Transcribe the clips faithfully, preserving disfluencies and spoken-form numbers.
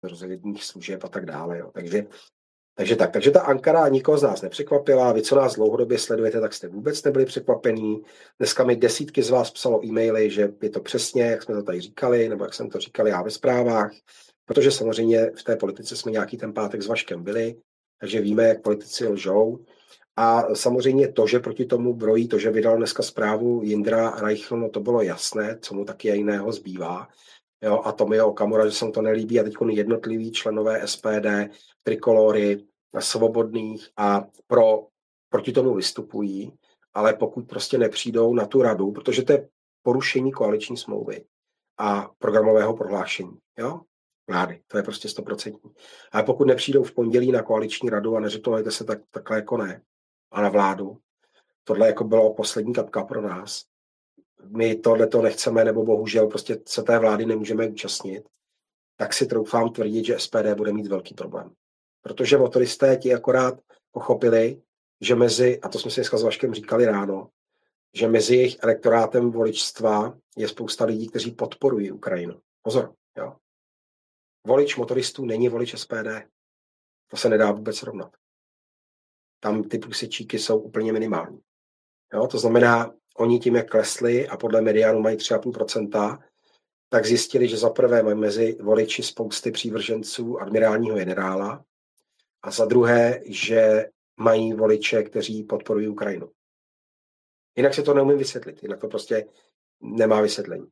rozvědních služeb a tak dále. Jo. Takže, takže tak. Takže ta Ankara nikoho z nás nepřekvapila. Vy, co nás dlouhodobě sledujete, tak jste vůbec nebyli překvapení. Dneska mi desítky z vás psalo e-maily, že je to přesně, jak jsme to tady říkali, nebo jak jsem to říkal já ve zprávách, protože samozřejmě v té politice jsme nějaký ten pátek s Vaškem byli, takže víme, jak politici lžou. A samozřejmě to, že proti tomu brojí, to, že vydal dneska zprávu Jindra Reichl, no to bylo jasné, co mu taky jiného zbývá. Jo, a Tomio Okamura, že se mu to nelíbí a teď jednotliví členové S P D, Trikolory, Svobodných a pro, proti tomu vystupují, ale pokud prostě nepřijdou na tu radu, protože to je porušení koaliční smlouvy a programového prohlášení, jo, vlády, to je prostě stoprocentní. Ale pokud nepřijdou v pondělí na koaliční radu a neřeknou, se tak, takhle jako ne, a na vládu, tohle jako bylo poslední kapka pro nás, my tohle to nechceme, nebo bohužel prostě se té vlády nemůžeme účastnit, tak si troufám tvrdit, že S P D bude mít velký problém. Protože motoristé ti akorát pochopili, že mezi, a to jsme si dneska s Vaškem říkali ráno, že mezi jejich elektorátem voličstva je spousta lidí, kteří podporují Ukrajinu. Pozor, jo. Volič motoristů není volič S P D. To se nedá vůbec srovnat. Tam ty průsečíky jsou úplně minimální. Jo, to znamená, oni tím, jak klesli a podle mediánu mají tři celá pět procenta, tak zjistili, že za prvé mají mezi voliči spousty přívrženců admirálního generála a za druhé, že mají voliče, kteří podporují Ukrajinu. Jinak se to neumím vysvětlit, jinak to prostě nemá vysvětlení.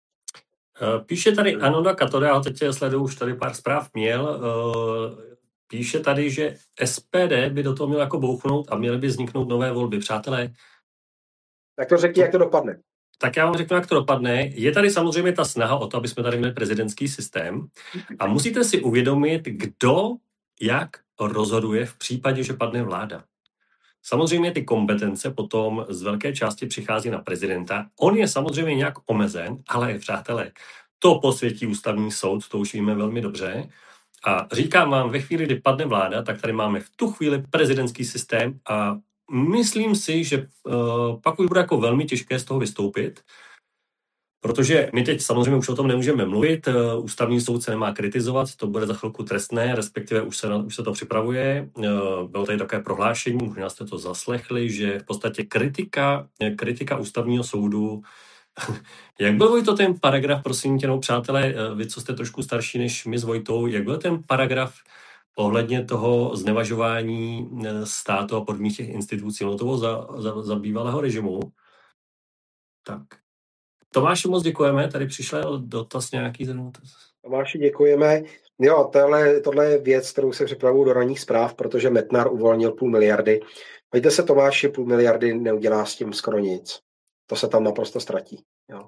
Píše tady Anoda Katoda, a teď sleduju už tady pár zpráv měl, píše tady, že S P D by do toho mělo jako bouchnout a měly by vzniknout nové volby. Přátelé, tak to řekni, jak to dopadne. Tak já vám řeknu, jak to dopadne. Je tady samozřejmě ta snaha o to, aby jsme tady měli prezidentský systém a musíte si uvědomit, kdo jak rozhoduje v případě, že padne vláda. Samozřejmě ty kompetence potom z velké části přichází na prezidenta. On je samozřejmě nějak omezen, ale přátelé, to posvětí ústavní soud, to už víme velmi dobře. A říkám vám, ve chvíli, kdy padne vláda, tak tady máme v tu chvíli prezidentský systém a myslím si, že uh, pak už bude jako velmi těžké z toho vystoupit, protože my teď samozřejmě už o tom nemůžeme mluvit, uh, ústavní soud se nemá kritizovat, to bude za chvilku trestné, respektive už se, už se to připravuje. Uh, bylo tady také prohlášení, možná jste to zaslechli, že v podstatě kritika, kritika ústavního soudu. Jak byl, Vojto, ten paragraf, prosím tě, no přátelé, vy, co jste trošku starší než my s Vojtou, jak byl ten paragraf ohledně toho znevažování státu a podmínek těch institucí, no to bylo za, za, za bývalého režimu. Tak. Tomáši, moc děkujeme, tady přišel dotaz nějaký. Tomáši, děkujeme. Jo, tohle, tohle je věc, kterou se připravuju do ranních zpráv, protože Metnar uvolnil půl miliardy. Pojďte se, Tomáši, půl miliardy neudělá s tím skoro nic. To se tam naprosto ztratí. Jo.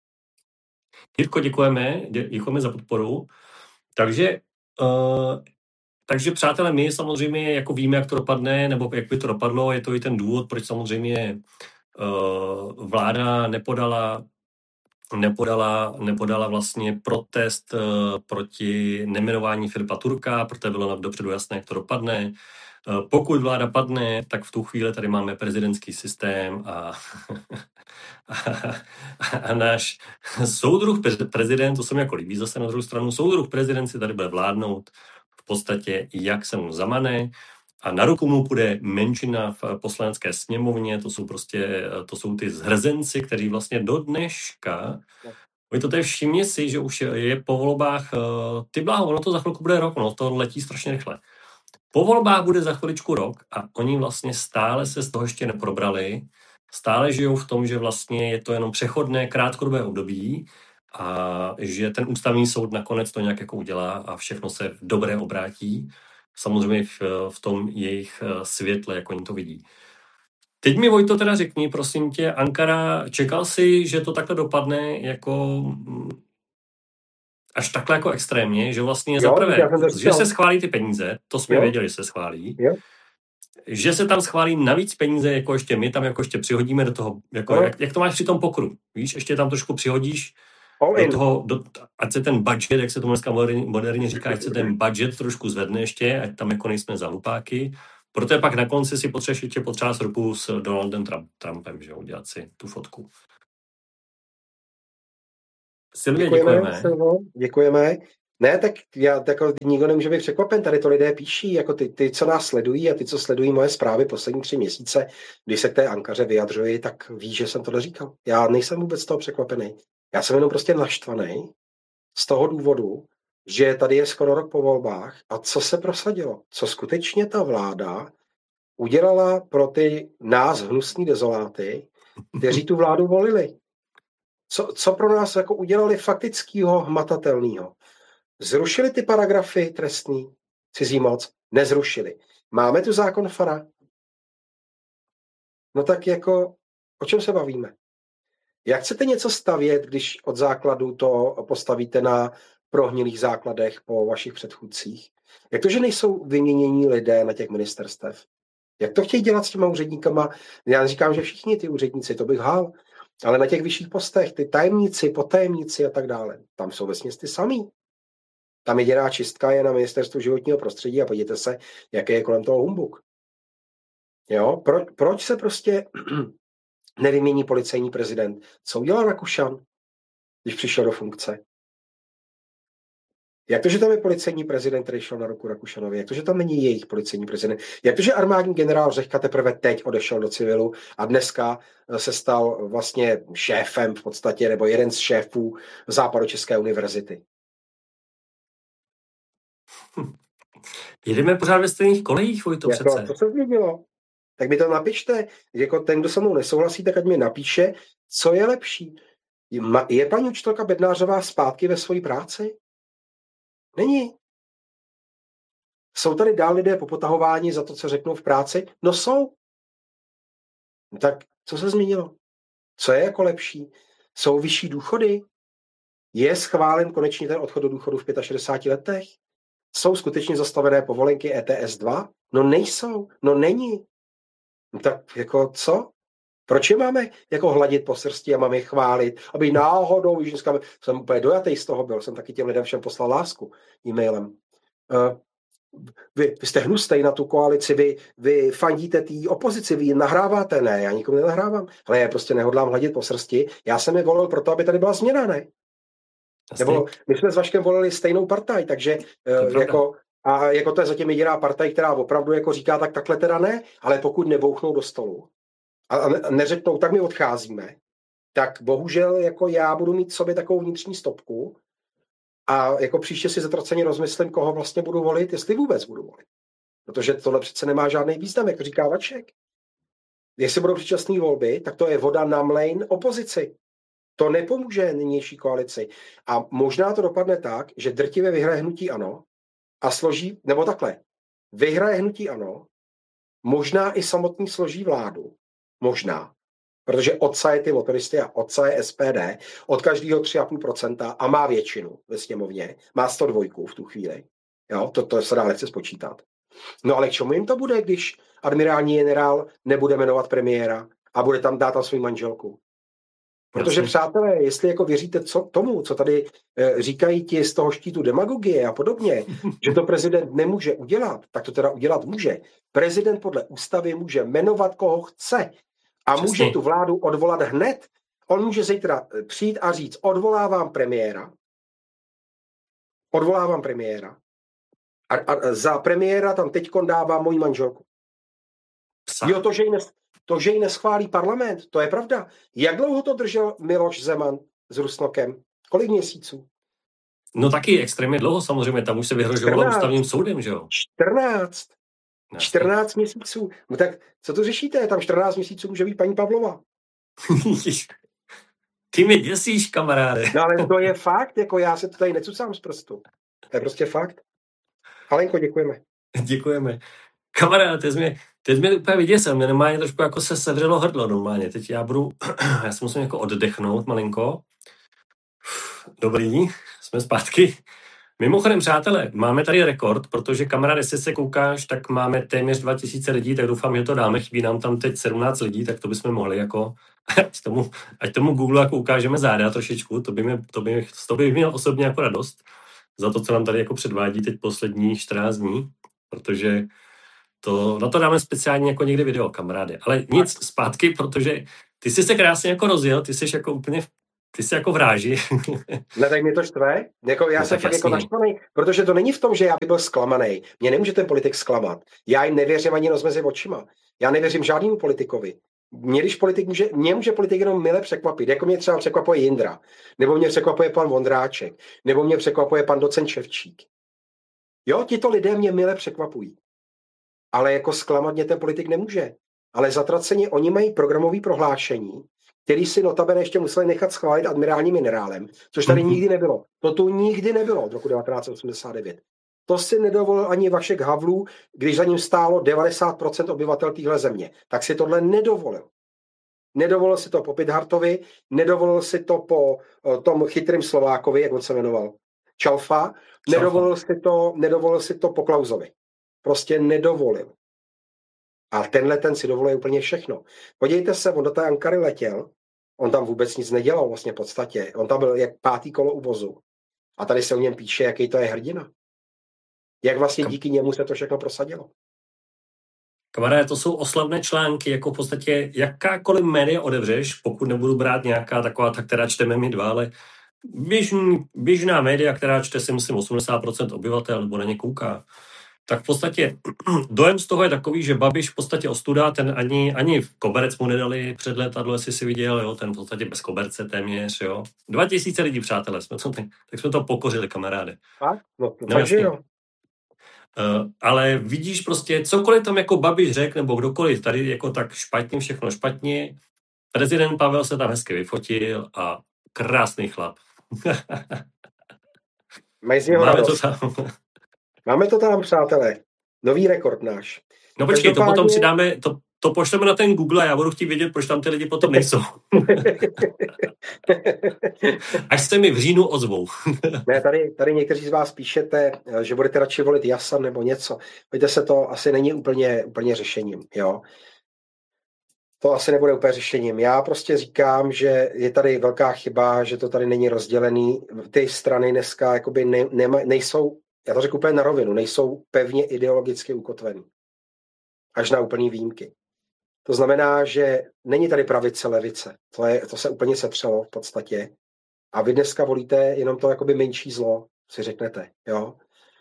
Jirko, děkujeme, děkujeme za podporu. Takže, uh, takže přátelé, my samozřejmě jako víme, jak to dopadne, nebo jak by to dopadlo, je to i ten důvod, proč samozřejmě uh, vláda nepodala, nepodala, nepodala vlastně protest uh, proti nejmenování Filipa Turka, protože bylo dopředu jasné, jak to dopadne. Uh, pokud vláda padne, tak v tu chvíli tady máme prezidentský systém a a náš soudruh prezident, to se mi jako líbí zase na druhou stranu, soudruh prezident si tady bude vládnout v podstatě, jak se mu zamane a na ruku mu půjde menšina v poslanecké sněmovně, to jsou prostě, to jsou ty zhrzenci, kteří vlastně do dneška, vy to tady všimně si, že už je po volbách, ty bláho, ono to za chvilku bude rok, no to letí strašně rychle. Po volbách bude za chviličku rok a oni vlastně stále se z toho ještě neprobrali, stále žijou v tom, že vlastně je to jenom přechodné krátkodobé období a že ten ústavní soud nakonec to nějak jako udělá a všechno se v dobré obrátí. Samozřejmě v, v tom jejich světle, jak oni to vidí. Teď mi, Vojto, teda řekni, prosím tě, Ankara, čekal jsi, že to takhle dopadne jako až takhle jako extrémně, že vlastně jo, zaprvé, že se schválí ty peníze, to jsme jo. věděli, že se schválí, jo. že se tam schválí navíc peníze, jako ještě my tam jako ještě přihodíme do toho, jako jak, jak to máš při tom pokru, víš, ještě tam trošku přihodíš All do in. toho, do, ať se ten budget, jak se to dneska moderně, moderně říká, ať se ten budget trošku zvedne ještě, ať tam jako nejsme za lupáky, protože pak na konci si potřebuješ ještě potřást ruku s Donaldem Trump, Trumpem, že udělat si tu fotku. Silvě, děkujeme. Děkujeme. Silvo, děkujeme. Ne, tak já, jako, nikdo nemůže být překvapen, tady to lidé píší, jako ty, ty, co nás sledují a ty, co sledují moje zprávy poslední tři měsíce, když se k té Ankaře vyjadřuji, tak ví, že jsem to říkal. Já nejsem vůbec z toho překvapený. Já jsem jenom prostě naštvaný z toho důvodu, že tady je skoro rok po volbách a co se prosadilo? Co skutečně ta vláda udělala pro ty nás hnusný dezoláty, kteří tu vládu volili? Co, co pro nás jako udělali faktického, hmatatelného? Zrušili ty paragrafy trestní, cizí moc? Nezrušili. Máme tu zákon Fara? No tak jako, o čem se bavíme? Jak chcete něco stavět, když od základu to postavíte na prohnilých základech po vašich předchůdcích? Jak to, že nejsou vyměnění lidé na těch ministerstev? Jak to chtějí dělat s těma úředníkama? Já říkám, že všichni ty úředníci, to bych hál, ale na těch vyšších postech, ty tajemníci, potajemníci a tak dále, tam jsou vesměs ty samý. Tam jediná čistka je na ministerstvu životního prostředí a podívejte se, jaký je kolem toho humbuk. Jo? Pro, proč se prostě nevymění policejní prezident? Co udělal Rakušan, když přišel do funkce? Jak to, že tam je policejní prezident, který šel na ruku Rakušanovi? Jak to, že tam není jejich policejní prezident? Jak to, že armádní generál Řehka teprve teď odešel do civilu a dneska se stal vlastně šéfem v podstatě, nebo jeden z šéfů Západočeské univerzity? Hm. Jedeme pořád ve stejných kolejích, Vojto, jako, přece. Co se změnilo? Tak mi to napište. Jako ten, kdo se mnou nesouhlasí, tak ať mi napíše, co je lepší. Je paní učitelka Bednářová zpátky ve své práci? Není. Jsou tady dál lidé popotahováni za to, co řeknou v práci? No jsou. Tak co se změnilo? Co je jako lepší? Jsou vyšší důchody? Je schválen konečně ten odchod do důchodu v šedesáti pěti letech? Jsou skutečně zastavené povolenky E T S dva? No nejsou. No není. No tak jako co? Proč je máme jako hladit po srsti a máme je chválit, aby náhodou, víš, dneska jsem úplně dojatý z toho byl, jsem taky těm lidem všem poslal lásku e-mailem. Uh, vy, vy jste hnustej na tu koalici, vy, vy fandíte té opozici, vy nahráváte, ne, já nikomu nenahrávám, ale já prostě nehodlám hladit po srsti, já jsem je volil proto, aby tady byla změna, ne? Nebo my jsme s Vaškem volili stejnou partaj, takže uh, jako a jako to je zatím jediná partaj, která opravdu jako říká, tak takhle teda ne, ale pokud nebouchnou do stolu a neřeknou, tak my odcházíme, tak bohužel jako já budu mít v sobě takovou vnitřní stopku a jako příště si zatraceně rozmyslím, koho vlastně budu volit, jestli vůbec budu volit. Protože tohle přece nemá žádný význam, jak říká Vaček. Jestli budou předčasné volby, tak to je voda na mlejn opozici. To nepomůže nynější koalici. A možná to dopadne tak, že drtivě vyhraje hnutí ANO a složí, nebo takhle, vyhraje hnutí ANO, možná i samotný složí vládu, možná, protože odsaje ty motoristy a odsaje S P D od každého tři celá pět procenta a má většinu ve sněmovně, má sto dva v tu chvíli. Jo, to, to se dá lehce spočítat. No ale k čemu jim to bude, když admirální generál nebude jmenovat premiéra a bude tam dát tam svou manželku? Protože, přátelé, jestli jako věříte co, tomu, co tady e, říkají ti z toho štítu demagogie a podobně, že to prezident nemůže udělat, tak to teda udělat může. Prezident podle ústavy může jmenovat, koho chce a Přesně. může tu vládu odvolat hned. On může zítra přijít a říct, odvolávám premiéra, odvolávám premiéra a, a za premiéra tam teďkon dávám moji manželku. Psa. Jo, to, že ji nes, to, že ji neschválí parlament, to je pravda. Jak dlouho to držel Miloš Zeman s Rusnokem? Kolik měsíců? No taky extrémně dlouho samozřejmě, tam už se vyhrožovalo ústavním soudem, že jo? čtrnáct. čtrnáct měsíců. No tak co to řešíte? Tam čtrnáct měsíců může být paní Pavlova. Ty mě děsíš, kamaráde. No ale to je fakt, jako já se to tady necucám z prstu. To je prostě fakt. Alenko, děkujeme. Děkujeme. Kamaráde, teď mě, teď mě úplně vyděsil, mě normálně trošku jako se sevřelo hrdlo normálně. Teď já budu, já si musím jako oddechnout malinko. Dobrý, jsme zpátky. Mimochodem, přátelé, máme tady rekord, protože kamarád, jestli se koukáš, tak máme téměř dva tisíce lidí, tak doufám, že to dáme. Chybí nám tam teď sedmnáct lidí, tak to bychom mohli jako, ať tomu, ať tomu Google jako ukážeme záda trošičku, to by, mě, to by, to by měl osobně jako radost za to, co nám tady jako předvádí teď poslední čtrnáct dní, protože to, na to dáme speciálně jako někdy video, kamaráde. Ale nic, zpátky, protože ty jsi se krásně jako rozjel, ty jsi jako úplně v Ty jsi jako v ráži. Ne, tak mě to štve. Jako, já No, jsem tak fakt jako jasný. naštvaný, protože to není v tom, že já bych byl zklamaný. Mě nemůže ten politik zklamat. Já jim nevěřím ani noc mezi očima. Já nevěřím žádnému politikovi. Mě, když politik může, mě může politik jenom mile překvapit. Jako mě třeba překvapuje Jindra, nebo mě překvapuje pan Vondráček, nebo mě překvapuje pan docent Ševčík. Jo, tito lidé mě mile překvapují. Ale jako zklamat mě ten politik nemůže. Ale zatraceně oni mají programové prohlášení, který si notabene ještě museli nechat schválit admirálním minerálem, což tady nikdy nebylo. To tu nikdy nebylo od roku devatenáct set osmdesát devět. To si nedovolil ani Vašek Havlů, když za ním stálo devadesát procent obyvatel téhle země. Tak si tohle nedovolil. Nedovolil si to po Pidhartovi, nedovolil si to po uh, tom chytrým Slovákovi, jak on se jmenoval, Čalfa, nedovolil si to, nedovolil si to po Klausovi. Prostě nedovolil. A tenhle ten si dovoluje úplně všechno. Podívejte se, on do té Ankary letěl, on tam vůbec nic nedělal vlastně v podstatě. On tam byl jak pátý kolo u vozu. A tady se o něm píše, jaký to je hrdina. Jak vlastně díky němu se to všechno prosadilo. Kamaráde, to jsou oslavné články, jako v podstatě jakákoliv média odevřeš, pokud nebudu brát nějaká taková, ta, která čteme my dva, ale běžný, běžná média, která čte si myslím osmdesát procent obyvatel, nebo na ně kouká, tak v podstatě dojem z toho je takový, že Babiš v podstatě ostuda, ten ani, ani v koberec mu nedali před letadlo, jestli si viděl, jo, ten v podstatě bez koberce téměř, jo. Dva tisíce lidí, přátelé, jsme to, tak jsme to pokořili, kamaráde. A? No, No, takže jasně. jo. Uh, ale vidíš prostě, cokoliv tam jako Babiš řekl, nebo kdokoliv, tady jako tak špatně, všechno špatně. Prezident Pavel se tam hezky vyfotil a krásný chlap. Mají z něho Máme to radost. tam. Máme to tam, přátelé. Nový rekord náš. No počkej, to Každopádně- potom si dáme, to, to pošleme na ten Google a já budu chtít vědět, proč tam ty lidi potom nejsou. Až se mi v říjnu ozvou. Ne, tady, tady někteří z vás píšete, že budete radši volit Jasan nebo něco. Víte se, to asi není úplně, úplně řešením, jo. To asi nebude úplně řešením. Já prostě říkám, že je tady velká chyba, že to tady není rozdělený. Ty strany dneska jakoby ne, ne, nejsou, já to řeknu úplně na rovinu, nejsou pevně ideologicky ukotvený. Až na úplný výjimky. To znamená, že není tady pravice, levice. To, je, to se úplně setřelo v podstatě. A vy dneska volíte jenom to jakoby menší zlo, si řeknete, jo.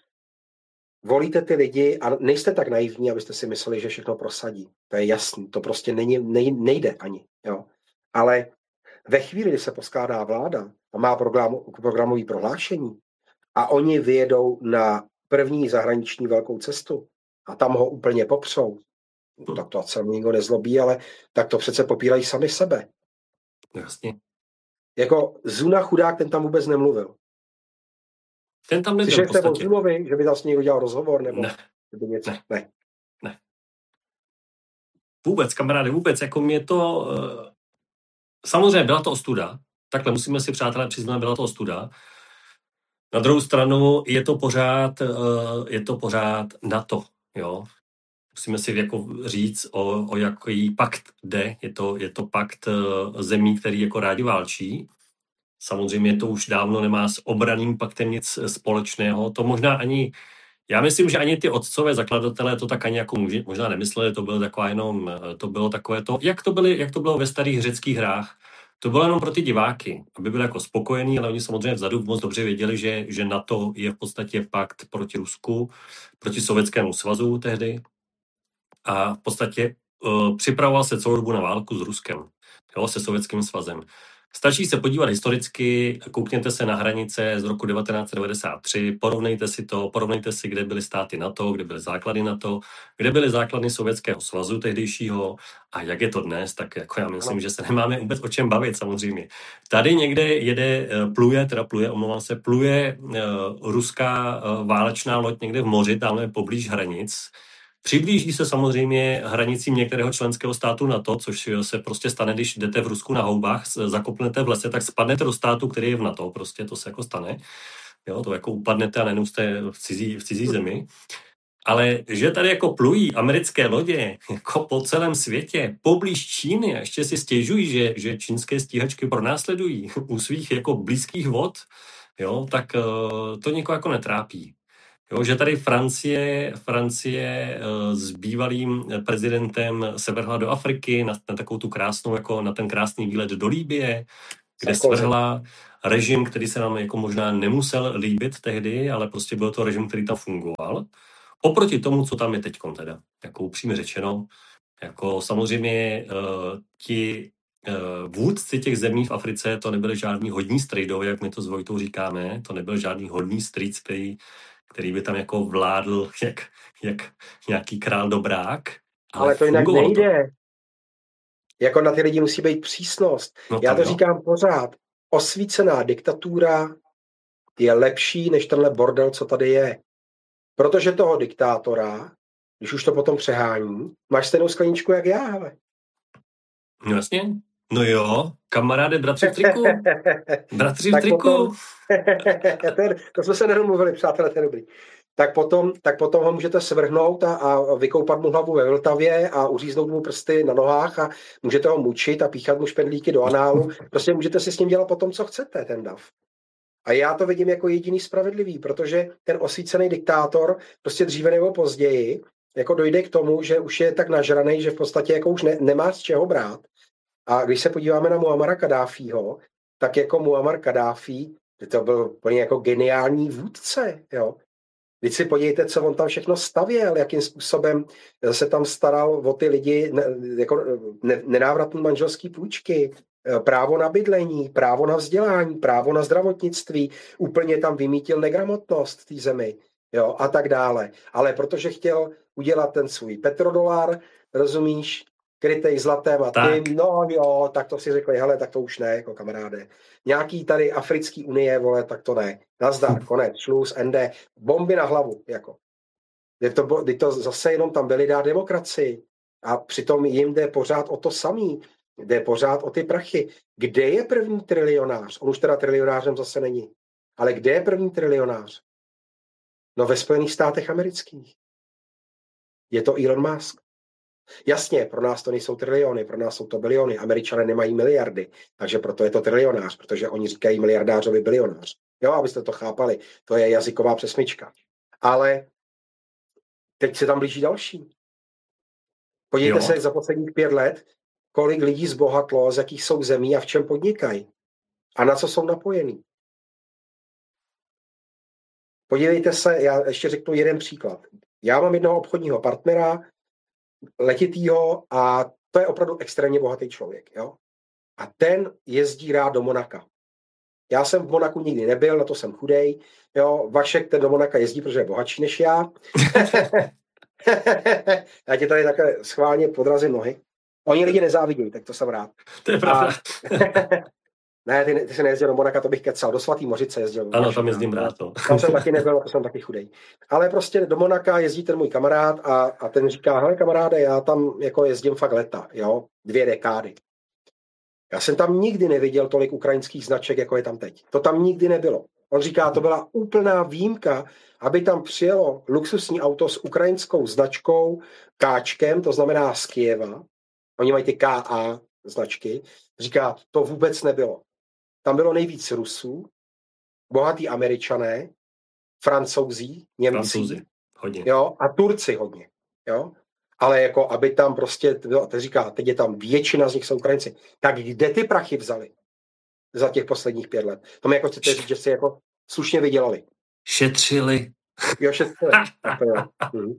Volíte ty lidi a nejste tak naivní, abyste si mysleli, že všechno prosadí. To je jasný, to prostě není, nej, nejde ani, jo. Ale ve chvíli, kdy se poskládá vláda a má program, programové prohlášení a oni vyjedou na první zahraniční velkou cestu a tam ho úplně popřou, tak to se mu nikdo nezlobí, ale tak to přece popírají sami sebe. Jasně. Jako Zuna chudák, ten tam vůbec nemluvil. Ten tam nebyl v Slyšeli jste o podstatě. Zunovi, že by tam s někdo dělal rozhovor, nebo Ne. nebo něco? Ne. Ne. Ne. Vůbec, kamaráde, vůbec, jako mě to... Uh, samozřejmě byla to ostuda, takhle musíme si, přátelé, přiznat, byla to ostuda. Na druhou stranu je to pořád, uh, je to pořád NATO, jo. Musíme si jako říct, o, o jaký pakt jde. Je to, je to pakt uh, zemí, který jako rádi válčí. Samozřejmě to už dávno nemá s obranným paktem nic společného. To možná ani, já myslím, že ani ty otcové zakladatelé to tak ani jako možná nemysleli, to bylo taková jenom, to bylo takové to, jak to, byly, jak to bylo ve starých řeckých hrách. To bylo jenom pro ty diváky, aby byli jako spokojení, ale oni samozřejmě vzadu moc dobře věděli, že, že NATO je v podstatě pakt proti Rusku, proti Sovětskému svazu tehdy. A v podstatě uh, připravoval se celou dobu na válku s Ruskem, jo, se Sovětským svazem. Stačí se podívat historicky, koukněte se na hranice z roku devatenáct set devadesát tři, porovnejte si to, porovnejte si, kde byly státy NATO, kde byly základy NATO, kde byly základy Sovětského svazu tehdejšího a jak je to dnes, tak jako já myslím, že se nemáme vůbec o čem bavit samozřejmě. Tady někde jede, pluje, teda pluje, omlouvám se, pluje uh, ruská uh, válečná loď někde v moři, tamhle poblíž hranic. Přiblíží se samozřejmě hranicím některého členského státu NATO, což se prostě stane, když jdete v Rusku na houbách, zakopnete v lese, tak spadnete do státu, který je v NATO, prostě to se jako stane. Jo, to jako upadnete a nejenom jste v cizí, v cizí zemi. Ale že tady jako plují americké lodě jako po celém světě, poblíž Číny a ještě si stěžují, že, že čínské stíhačky pronásledují u svých jako blízkých vod, jo, tak to někoho jako netrápí. Jo, že tady Francie, Francie s bývalým prezidentem se vrhla do Afriky na, na takovou tu krásnou, jako na ten krásný výlet do Libye. kde svrhla režim, který se nám jako možná nemusel líbit tehdy, ale prostě byl to režim, který tam fungoval. Oproti tomu, co tam je teďkon teda, jako upřímně řečeno, jako samozřejmě uh, ti uh, vůdci těch zemí v Africe, to nebyly žádný hodní strejdové, jak my to s Vojtou říkáme, to nebyl žádný hodný strýc, který, který by tam jako vládl jak, jak nějaký král dobrák. Ale, ale to jinak nejde. To. Jako na ty lidi musí být přísnost. No Já to jo. říkám pořád. Osvícená diktatura je lepší než tenhle bordel, co tady je. Protože toho diktátora, když už to potom přehání, máš stejnou skleničku jak já, hele. No jasně. No jo, kamaráde, bratři v triku. Bratři v triku. Potom, ten, to jsme se nedomluvili, přátelé, to je dobrý. Tak potom, tak potom ho můžete svrhnout a, a vykoupat mu hlavu ve Vltavě a uříznout mu prsty na nohách a můžete ho mučit a píchat mu špendlíky do análu. Prostě můžete si s ním dělat potom, co chcete, ten dav. A já to vidím jako jediný spravedlivý, protože ten osvícený diktátor prostě dříve nebo později jako dojde k tomu, že už je tak nažranej, že v podstatě jako už ne, nemá z čeho brát. A když se podíváme na Muammara Kaddáfího, tak jako Muammar Kaddáfí, to byl úplně jako geniální vůdce, jo. Když si podívejte, co on tam všechno stavěl, jakým způsobem se tam staral o ty lidi, ne, jako ne, nenávratné manželské půjčky, právo na bydlení, právo na vzdělání, právo na zdravotnictví, úplně tam vymítil negramotnost v té zemi, jo, a tak dále. Ale protože chtěl udělat ten svůj petrodolar, rozumíš, krytej zlatem a tak. tím, no jo, tak to si řekli, hele, tak to už ne, jako kamaráde. Nějaký tady africký unie, vole, tak to ne. Nazdar, konec, šluz, ende, bomby na hlavu, jako. Kdy to, kdy to zase jenom tam byli dát demokracii a přitom jim jde pořád o to samý, jde pořád o ty prachy. Kde je první trilionář? On už teda trilionářem zase není. Ale kde je první trilionář? No ve Spojených státech amerických. Je to Elon Musk. Jasně, pro nás to nejsou triliony, pro nás jsou to biliony. Američané nemají miliardy, takže proto je to trilionář, protože oni říkají miliardářovi bilionář. Jo, abyste to chápali, to je jazyková přesmička. Ale teď se tam blíží další. Podívejte jo. se za posledních pět let, kolik lidí zbohatlo, z jakých jsou zemí a v čem podnikají. A na co jsou napojení. Podívejte se, já ještě řeknu jeden příklad. Já mám jednoho obchodního partnera, letitýho, a to je opravdu extrémně bohatý člověk. Jo? A ten jezdí rád do Monaka. Já jsem v Monaku nikdy nebyl, na to jsem chudej. Jo? Vašek ten do Monaka jezdí, protože je bohatší než já. Já tě tady takhle schválně podrazím nohy. Oni lidi nezávidí, tak to jsem rád. To je pravda. A... ne, ty, ty se nejezdil do Monaka, to bych kecal. Do Svatý Mořice jezdil. Ano, tam jezdím rád. To. Tam jsem taky nebyl, to jsem taky chudej. Ale prostě do Monaka jezdí ten můj kamarád a, a ten říká, hele kamaráde, já tam jako jezdím fakt leta, jo, dvě dekády. Já jsem tam nikdy neviděl tolik ukrajinských značek, jako je tam teď. To tam nikdy nebylo. On říká, to byla úplná výjimka, aby tam přijelo luxusní auto s ukrajinskou značkou Káčkem, to znamená z Kyjeva. Oni mají ty K A značky. Říká, to vůbec nebylo. Tam bylo nejvíc Rusů, bohatý Američané, Francouzi, Němci. Francouzi, hodně. Jo, a Turci hodně. Jo. Ale jako, aby tam prostě, to říká, teď je tam většina z nich jsou Ukrajinci. Tak kde ty prachy vzali za těch posledních pět let? To mi jako chcete říct, že si jako slušně vydělali. Šetřili. Jo, šetřili. To jo. Mhm.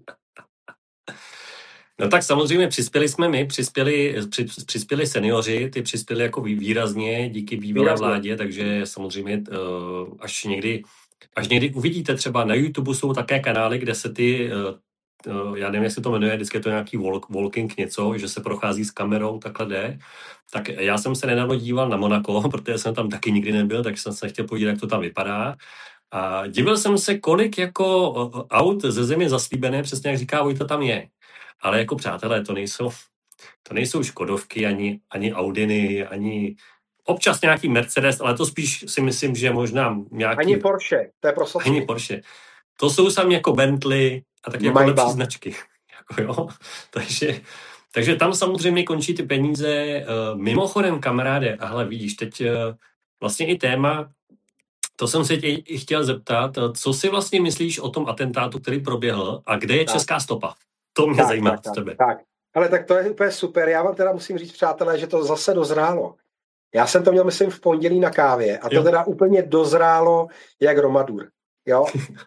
No tak samozřejmě přispěli jsme my, přispěli, při, přispěli seniori, ty přispěli jako výrazně díky bývalé vládě, takže samozřejmě uh, až někdy, až někdy uvidíte třeba na YouTube jsou také kanály, kde se ty, uh, uh, já nevím, jestli to jmenuje, vždycky je to nějaký walk, walking něco, že se prochází s kamerou, takhle jde. Tak já jsem se nedávno díval na Monako, protože jsem tam taky nikdy nebyl, tak jsem se chtěl podívat, jak to tam vypadá. A divil jsem se, kolik jako aut ze země zaslíbené, přesně jak říká Vojta, tam je. Ale jako přátelé, to nejsou, to nejsou Škodovky, ani, ani Audiny, ani občas nějaký Mercedes, ale to spíš si myslím, že možná nějaký... Ani Porsche, to je prostě. Ani Porsche. To jsou sami jako Bentley a tak jako lepší značky. Jako jo. takže, takže tam samozřejmě končí ty peníze. Mimochodem, kamaráde, a hele, vidíš, teď vlastně i téma, to jsem se tě i chtěl zeptat, co si vlastně myslíš o tom atentátu, který proběhl a kde je tak. Česká stopa? To mě tak, zajímá tak, tebe. Tak, ale tak to je úplně super. Já vám teda musím říct, přátelé, že to zase dozrálo. Já jsem to měl, myslím, v pondělí na kávě a to Jo. teda úplně dozrálo jak romadur. Jo?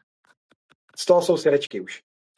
Z toho jsou svědečky už.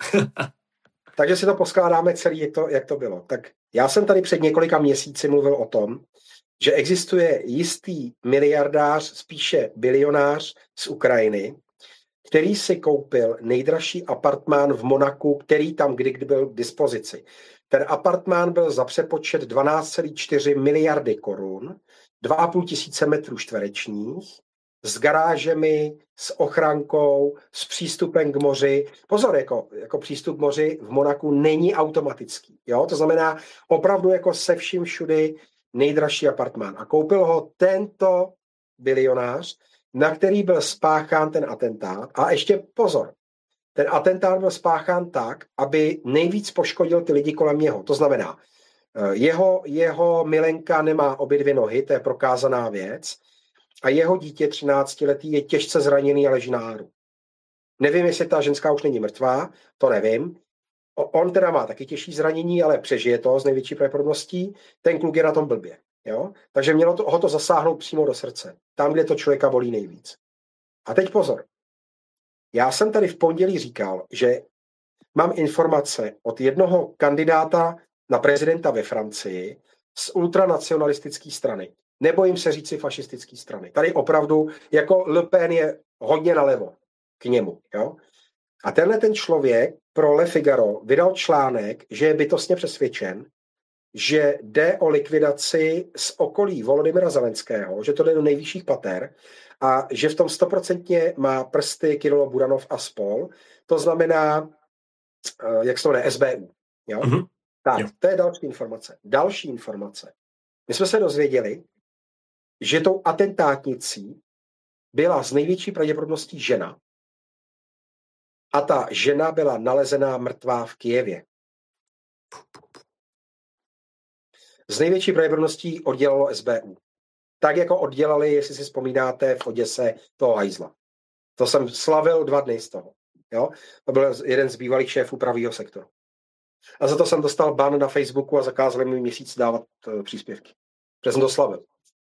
Takže si to poskládáme celý, jak to, jak to bylo. Tak já jsem tady před několika měsíci mluvil o tom, že existuje jistý miliardář, spíše bilionář z Ukrajiny, který si koupil nejdražší apartmán v Monaku, který tam kdy, kdy byl k dispozici. Ten apartmán byl za přepočet dvanáct celá čtyři miliardy korun, dva a půl tisíce metrů čtverečních, s garážemi, s ochrankou, s přístupem k moři. Pozor, jako, jako přístup k moři v Monaku není automatický. Jo? To znamená opravdu jako se vším všudy nejdražší apartmán. A koupil ho tento bilionář, na který byl spáchán ten atentát. A ještě pozor, ten atentát byl spáchán tak, aby nejvíc poškodil ty lidi kolem něho. To znamená, jeho, jeho milenka nemá obě dvě nohy, to je prokázaná věc, a jeho dítě třináctiletý je těžce zraněný a leží na áru. Nevím, jestli ta ženská už není mrtvá, to nevím. On teda má taky těžší zranění, ale přežije to s největší pravděpodobností. Ten kluk je na tom blbě. Jo? Takže mělo to, ho to zasáhnout přímo do srdce. Tam, kde to člověka bolí nejvíc. A teď pozor. Já jsem tady v pondělí říkal, že mám informace od jednoho kandidáta na prezidenta ve Francii z ultranacionalistické strany. Nebojím se říci fašistické strany. Tady opravdu jako Le Pen je hodně nalevo k němu. Jo? A tenhle ten člověk pro Le Figaro vydal článek, že je bytostně přesvědčen, že jde o likvidaci z okolí Volodymyra Zelenského, že to jde do nejvyšších pater a že v tom stoprocentně má prsty Kirilo Budanov a spol. To znamená, jak se to jmenuje, S B U. Jo? Mm-hmm. Tak, jo. To je další informace. Další informace. My jsme se dozvěděli, že tou atentátnicí byla z největší pravděpodobností žena a ta žena byla nalezená mrtvá v Kyjevě. Z největší pravděpodobností oddělalo S B U. Tak jako oddělali, jestli si vzpomínáte, v Oděse toho hajzla. To jsem slavil dva dny z toho. Jo? To byl jeden z bývalých šéfů pravýho sektoru. A za to jsem dostal ban na Facebooku a zakázali mi měsíc dávat uh, příspěvky. Protože jsem to slavil.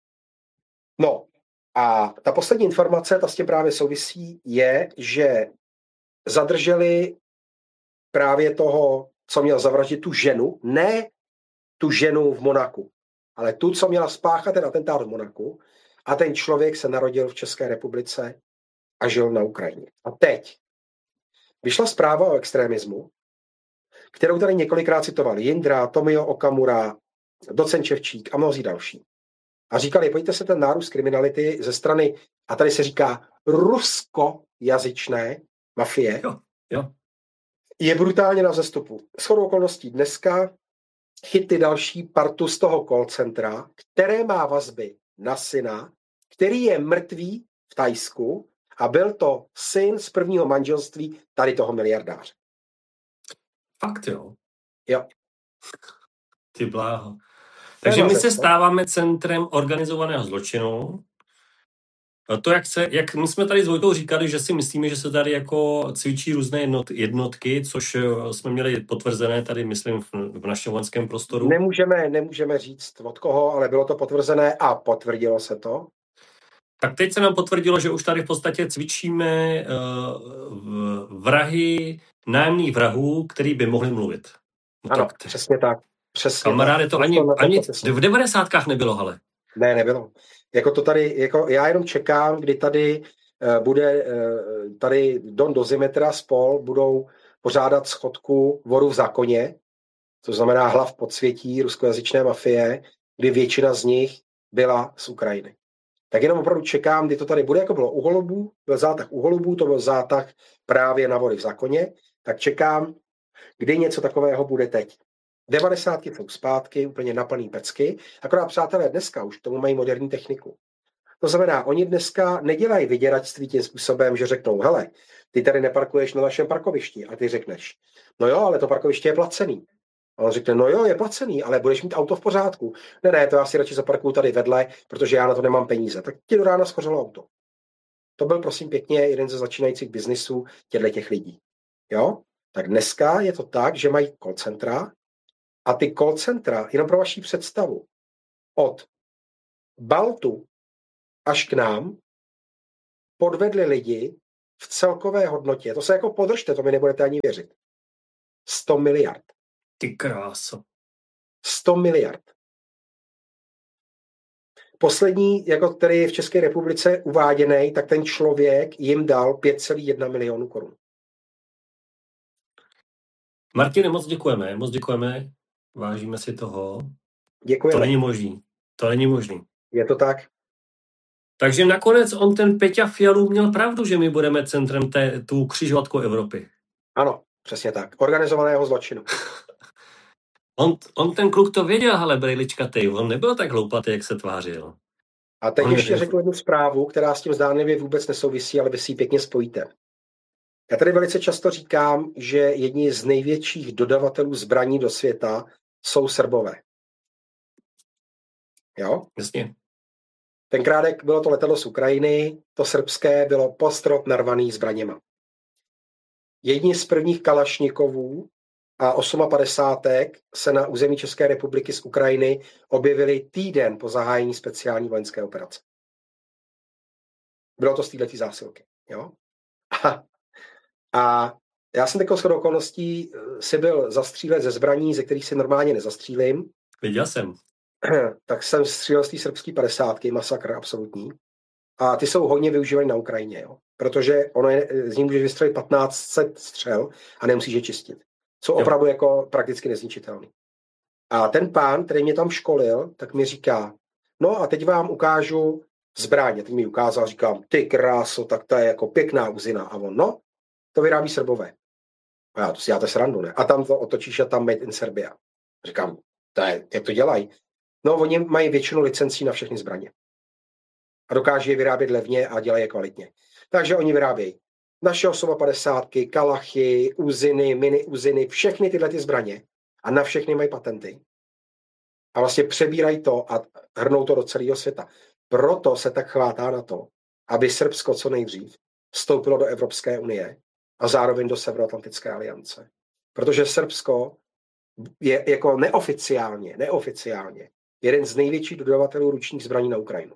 No a ta poslední informace, ta s tím právě souvisí, je, že zadrželi právě toho, co měl zavraždit tu ženu, ne tu ženu v Monaku, ale tu, co měla spáchat ten atentát v Monaku, a ten člověk se narodil v České republice a žil na Ukrajině. A teď vyšla zpráva o extremismu, kterou tady několikrát citoval Jindra, Tomio Okamura, docent Ševčík a mnozí další. A říkali, pojďte se ten nárůst kriminality ze strany, a tady se říká ruskojazyčné mafie, jo, jo. je brutálně na vzestupu. Shodou okolností dneska chytli další partu z toho call centra, které má vazby na syna, který je mrtvý v Thajsku a byl to syn z prvního manželství tady toho miliardáře. Fakt jo? Jo. Ty bláho. Takže my se stáváme centrem organizovaného zločinu. To, jak se, jak my jsme tady s Vojtou říkali, že si myslíme, že se tady jako cvičí různé jednot, jednotky, což jsme měli potvrzené tady, myslím, v, v našem vojenském prostoru. Nemůžeme, nemůžeme říct od koho, ale bylo to potvrzené a potvrdilo se to. Tak teď se nám potvrdilo, že už tady v podstatě cvičíme uh, vrahy, nájemných vrahů, který by mohli mluvit. No ano, tak, přesně tak. Přesně kamaráde, tak. to ani, ani v devadesátkách nebylo, ale. Ne, nebylo. Jako to tady, jako já jenom čekám, kdy tady uh, bude uh, tady Don Dozimetra spol budou pořádat schodku voru v zákoně, to znamená hlav podsvětí ruskojazyčné mafie, kdy většina z nich byla z Ukrajiny. Tak jenom opravdu čekám, kdy to tady bude, jako bylo u Holubů, byl zátah u Holubů, to byl zátah právě na vory v zákoně, tak čekám, kdy něco takového bude teď. devadesátky jsou zpátky, úplně naplný pecky, akorát přátelé dneska už k tomu mají moderní techniku. To znamená, oni dneska nedělají vyděračství tím způsobem, že řeknou, hele, ty tady neparkuješ na našem parkovišti, a ty řekneš, no jo, ale to parkoviště je placený. A on řekne, no jo, je placený, ale budeš mít auto v pořádku. Ne, ne, to já si radši zaparkuju tady vedle, protože já na to nemám peníze. Tak ti do rána schořelo auto. To byl, prosím pěkně, jeden ze začínajících biznisů těchto těch lidí. Jo? Tak dneska je to tak, že mají call centra a ty call centra, jenom pro vaši představu, od Baltu až k nám podvedli lidi v celkové hodnotě, to se jako podržte, to mi nebudete ani věřit, sto miliard. Ty kráso. sto miliard. Poslední, jako který je v České republice uváděný, tak ten člověk jim dal pět celá jedna milionu korun. Martine, moc děkujeme, moc děkujeme, vážíme si toho. Děkujeme. To není možný, to není možný. Je to tak? Takže nakonec on ten Peťa Fialu měl pravdu, že my budeme centrem té, tu křižovatku Evropy. Ano, přesně tak. Organizovaného zločinu. On, on ten kluk to věděl, ale brejličkatej, on nebyl tak hloupatý, jak se tvářil. A teď on ještě je... řeknu jednu zprávu, která s tím zdánlivě vůbec nesouvisí, ale vy si ji pěkně spojíte. Já tady velice často říkám, že jedni z největších dodavatelů zbraní do světa jsou Srbové. Jo? Jasně. Tenkrát, jak bylo to letadlo z Ukrajiny, to srbské bylo postrop narvaný zbraněma. Jedni z prvních kalašnikovů a osmapadesátek se na území České republiky z Ukrajiny objevili týden po zahájení speciální vojenské operace. Bylo to z této zásilky. Jo? A, a já jsem takovou shodou okolností si byl zastřílet ze zbraní, ze kterých si normálně nezastřílím. Viděl jsem. Tak jsem střílel z té srbské padesátky, masakr absolutní. A ty jsou hodně využívaný na Ukrajině, jo? Protože ono je, z ní můžeš vystřelit patnáct set střel a nemusíš je čistit. Jsou Jo. opravdu jako prakticky nezničitelný. A ten pán, který mě tam školil, tak mi říká, no a teď vám ukážu zbraně. Teď mi ukázal, říkám, ty kráso, tak to je jako pěkná uzina. A on, no, to vyrábí Srbové. A já, to si děláte srandu, ne? A tam to otočíš a tam made in Serbia. Říkám, to je, jak to dělají? No, oni mají většinu licencí na všechny zbraně. A dokáží je vyrábět levně a dělají je kvalitně. Takže oni vyrábějí naše osmapadesátky, kalachy, uziny, mini uziny, všechny tyhle ty zbraně a na všechny mají patenty. A vlastně přebírají to a hrnou to do celého světa. Proto se tak chvátá na to, aby Srbsko co nejdřív vstoupilo do Evropské unie a zároveň do Severoatlantické aliance. Protože Srbsko je jako neoficiálně, neoficiálně jeden z největších dodavatelů ručních zbraní na Ukrajinu.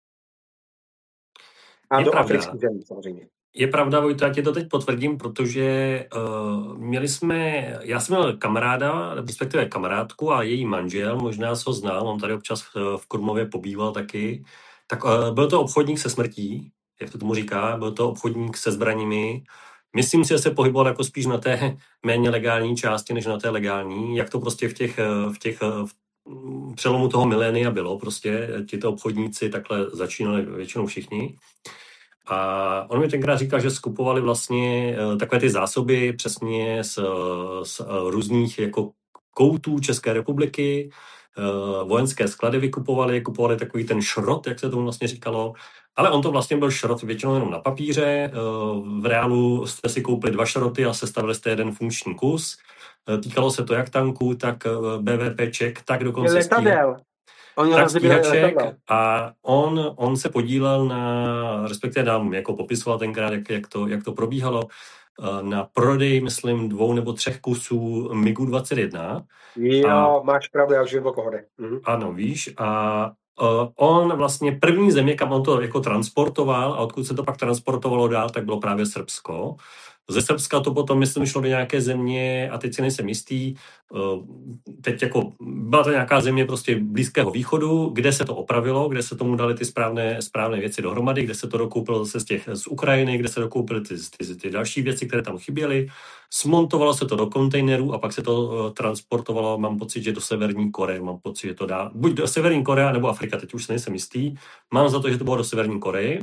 A Je do pravda. afrických zemí samozřejmě. Je pravda, Vojto, já ti to teď potvrdím, protože uh, měli jsme, já jsem měl kamaráda, respektive kamarádku a její manžel, možná jsi ho znal, on tady občas v, v Krumlově pobýval taky, tak uh, byl to obchodník se smrtí, jak to tomu říká, byl to obchodník se zbraněmi. Myslím si, že se pohyboval jako spíš na té méně legální části, než na té legální, jak to prostě v těch, v těch v přelomu toho milénia bylo, prostě tito obchodníci takhle začínali většinou všichni. A on mi tenkrát říkal, že skupovali vlastně takové ty zásoby přesně z, z různých jako koutů České republiky, vojenské sklady vykupovali, kupovali takový ten šrot, jak se tomu vlastně říkalo, ale on to vlastně byl šrot většinou jenom na papíře, v reálu jste si koupili dva šroty a sestavili jste jeden funkční kus. Týkalo se to jak tanků, tak BVPček, tak dokonce letadel. Tak stíhaček a on, on se podílel na, respektive nám jako popisoval tenkrát, jak, jak, to, jak to probíhalo, na prodej, myslím, dvou nebo třech kusů MiGu dvacet jedna. Jo, a, máš pravdu, já už vím, o koho jde. Mhm. Ano, víš, a uh, on vlastně první země, kam on to jako transportoval a odkud se to pak transportovalo dál, tak bylo právě Srbsko. Ze Srbska to potom, myslím, šlo do nějaké země, a teď si nejsem jistý, teď jako byla to nějaká země prostě Blízkého východu, kde se to opravilo, kde se tomu dali ty správné, správné věci dohromady, kde se to dokoupilo zase z, těch, z Ukrajiny, kde se dokoupily ty, ty, ty další věci, které tam chyběly. Smontovalo se to do kontejnerů a pak se to transportovalo, mám pocit, že do Severní Koreje, mám pocit, že to dá, buď do Severní Korea nebo Afrika, teď už se nejsem jistý. Mám za to, že to bylo do Severní Koreje.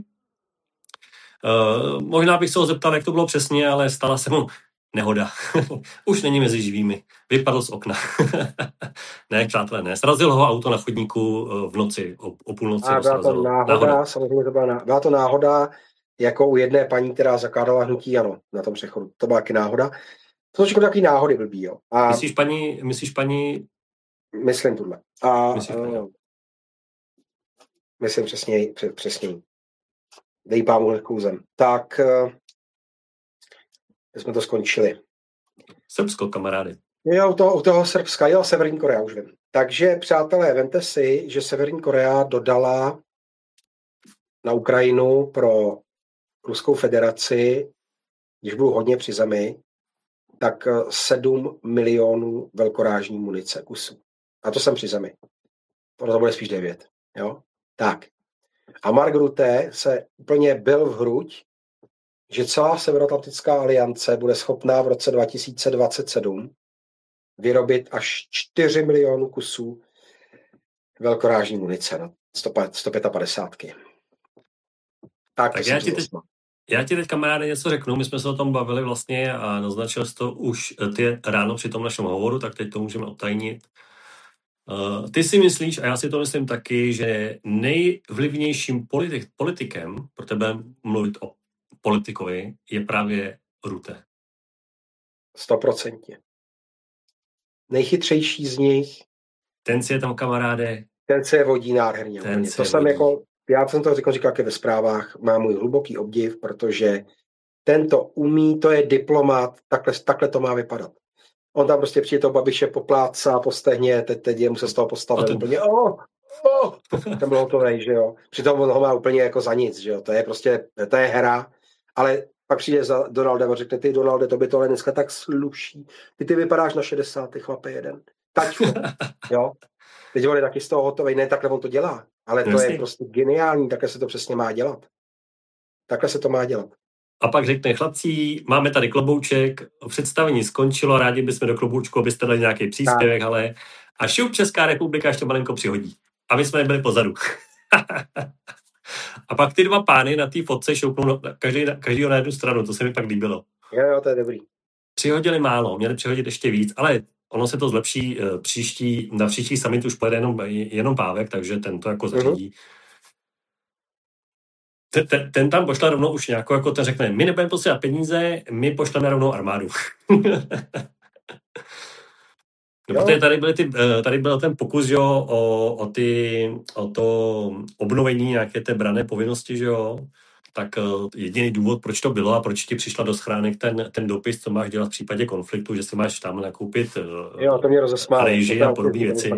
Uh, možná bych se ho zeptal, jak to bylo přesně, ale stala se mu nehoda. Už není mezi živými. Vypadl z okna. Ne, přátelé, ne. Srazil ho auto na chodníku v noci, o, o půlnoci. A byla to náhoda, náhoda, samozřejmě to byla, ná... byla to náhoda, jako u jedné paní, která zakládala hnutí ANO na tom přechodu. To byla taky náhoda. To jsou takový náhody blbý, jo. A... Myslíš paní, myslíš paní... Myslím tohle. A... Myslíš paní? Uh, myslím přesně, přesně. Dej pámu lehkou zem. Tak, uh, jsme to skončili. Srbsko, kamarády. Jo, u toho, u toho Srbska, jo, Severní Korea, už vím. Takže, přátelé, vemte si, že Severní Korea dodala na Ukrajinu pro Ruskou federaci, když budu hodně při zemi, tak sedm milionů velkorážní munice kusů. A to jsem při zemi. To bude spíš devět. Jo? Tak. A Mark Rutte se úplně byl v hruď, že celá Severoatlantická aliance bude schopná v roce dva tisíce dvacet sedm vyrobit až čtyři milionů kusů velkorážní munice na sto padesát. Tak, tak já ti, teď, já ti teď, kamaráde, něco řeknu. My jsme se o tom bavili vlastně a naznačil jsi to už ty ráno při tom našem hovoru, tak teď to můžeme odtajnit. Uh, ty si myslíš, a já si to myslím taky, že nejvlivnějším politik, politikem, pro tebe mluvit o politikovi, je právě Rutte. Stoprocentně. Nejchytřejší z nich. Ten si je tam, kamaráde. Ten se je vodí nádherně. To jsem vodí. jako, já jsem to říkal, říkal ve zprávách, má můj hluboký obdiv, protože tento umí, to je diplomat, takhle, takhle to má vypadat. On tam prostě přijde toho Babiše poplácá po stehně, teď, teď jemu se z toho postavil ten... úplně, oh, oh, ten byl hotovej, že jo. Přitom on ho má úplně jako za nic, že jo. To je prostě, to je hra, ale pak přijde za Donaldem a řekne, ty Donalde, to by tohle dneska tak sluší. Ty ty vypadáš na šedesát, ty chlape jeden. Taťko, jo. Teď on je taky z toho hotovej, ne takhle on to dělá, ale to Jasně. je prostě geniální, takhle se to přesně má dělat. Takhle se to má dělat. A pak řekne, chlapci, máme tady klobouček, představení skončilo, rádi bychom do kloboučku, abyste dali nějaký příspěvek, tak. ale a šup Česká republika ještě malinko přihodí. A my jsme nebyli pozadu. A pak ty dva pány na té fotce šoupnou každý, každýho na jednu stranu, to se mi pak líbilo. Jo, jo, to je dobrý. Přihodili málo, měli přihodit ještě víc, ale ono se to zlepší příští, na příští summit už pojede jenom, jenom Pávek, takže ten to jako zařídí. Uh-huh. Ten, ten, ten tam pošle rovnou už nějakou, jako ten řekne, my nebudeme posílat peníze, my pošleme rovnou armádu. No, protože tady, byly ty, tady byl ten pokus, že jo, o, o, ty, o to obnovení nějaké té branné povinnosti, že jo, tak jediný důvod, proč to bylo a proč ti přišla do schránek ten, ten dopis, co máš dělat v případě konfliktu, že si máš tam nakoupit jo, to mě rozesmálo. Rejži a podobné věci.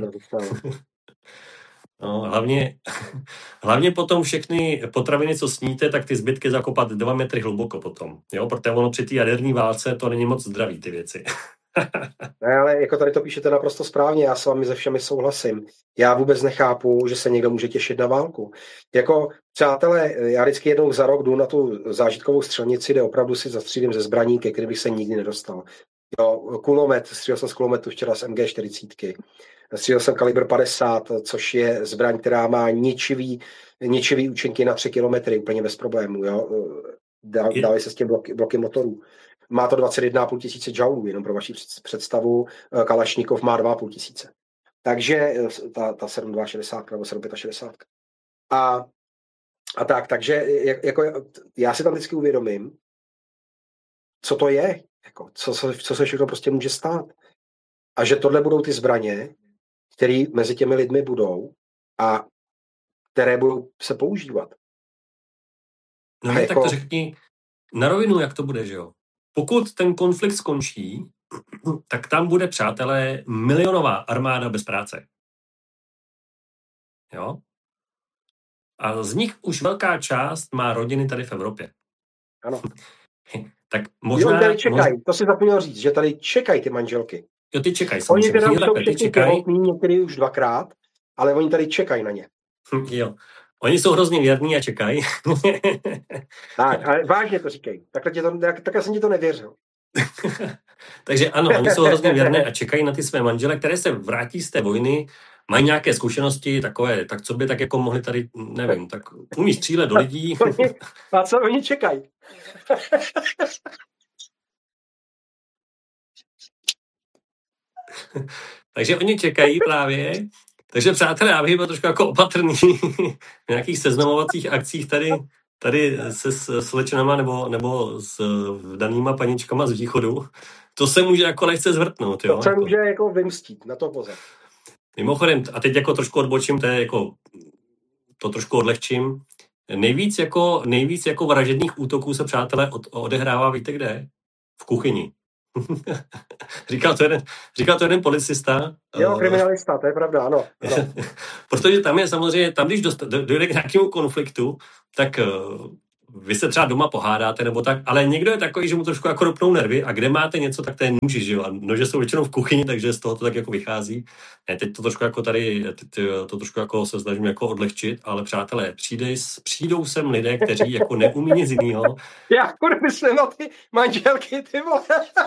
No, hlavně, hlavně potom všechny potraviny, co sníte, tak ty zbytky zakopat dva metry hluboko potom. Jo? Protože ono při té jaderní válce to není moc zdravý, ty věci. Ne, ale jako tady to píšete naprosto správně, já s vámi ze všemi souhlasím. Já vůbec nechápu, že se někdo může těšit na válku. Jako, přátelé, já vždycky jednou za rok jdu na tu zážitkovou střelnici, kde opravdu si zastřílím ze zbraní, ke který bych se nikdy nedostal. Jo, kulomet, střílel jsem z kulometu včera z em gé čtyřicet. Střílel jsem kalibr padesát, což je zbraň, která má ničivý, ničivý účinky na tři kilometry, úplně bez problémů. Jo. Dávají se s tím bloky, bloky motorů. Má to dvacet jedna a půl tisíce joulů, jenom pro vaši představu. Kalašnikov má dva a půl tisíce. Takže ta, ta sedm dva šedesát nebo sedm šedesát pět. A, a tak, takže jako, já si tam vždycky uvědomím, co to je, jako, co, co se všechno prostě může stát. A že tohle budou ty zbraně, které mezi těmi lidmi budou a které budou se používat. No ne, jako... tak to řekni na rovinu, jak to bude, že jo? Pokud ten konflikt skončí, tak tam bude, přátelé, milionová armáda bez práce. Jo? A z nich už velká část má rodiny tady v Evropě. Ano. Tak možná... Jo, tady čekají, mož... to si zapomněl říct, že tady čekají ty manželky. Jo, ty čekají. Oni teda už jsou všichni těhotní, některý už dvakrát, ale oni tady čekají na ně. Jo. Oni jsou hrozně věrní a čekají. Tak, ale vážně to říkají. Takhle, tě to, takhle jsem ti to nevěřil. Takže ano, oni jsou hrozně věrné a čekají na ty své manžele, které se vrátí z té vojny, mají nějaké zkušenosti takové, tak co by tak jako mohli tady, nevím, tak umí střílet do lidí. A co oni čekají? Takže oni čekají právě. Takže přátelé, já bych byl trošku jako opatrný v nějakých seznamovacích akcích tady, tady se slečnama nebo, nebo s danýma paničkama z východu. To se může jako lehce zvrtnout. Jo? To se může jako vymstít, na to pozor. Mimochodem, a teď jako trošku odbočím, to je jako, to trošku odlehčím. Nejvíc jako, nejvíc jako vražedných útoků se, přátelé, od, odehrává, víte kde? V kuchyni. říkal, to jeden, říkal to jeden policista. Jo, kriminalista, to je pravda, ano. ano. Protože tam je samozřejmě, tam když dost, dojde k nějakému konfliktu, tak uh, vy se třeba doma pohádáte nebo tak, ale někdo je takový, že mu trošku jako ropnou nervy a kde máte něco, tak to je nůži, že jo? A nože jsou většinou v kuchyni, takže z toho to tak jako vychází. Ne, teď to trošku jako tady, teď to trošku jako se snažím jako odlehčit, ale přátelé, přijde, přijdou sem lidé, kteří jako neumí nic jinýho. Já kurva myslím na ty manželky, ty vole.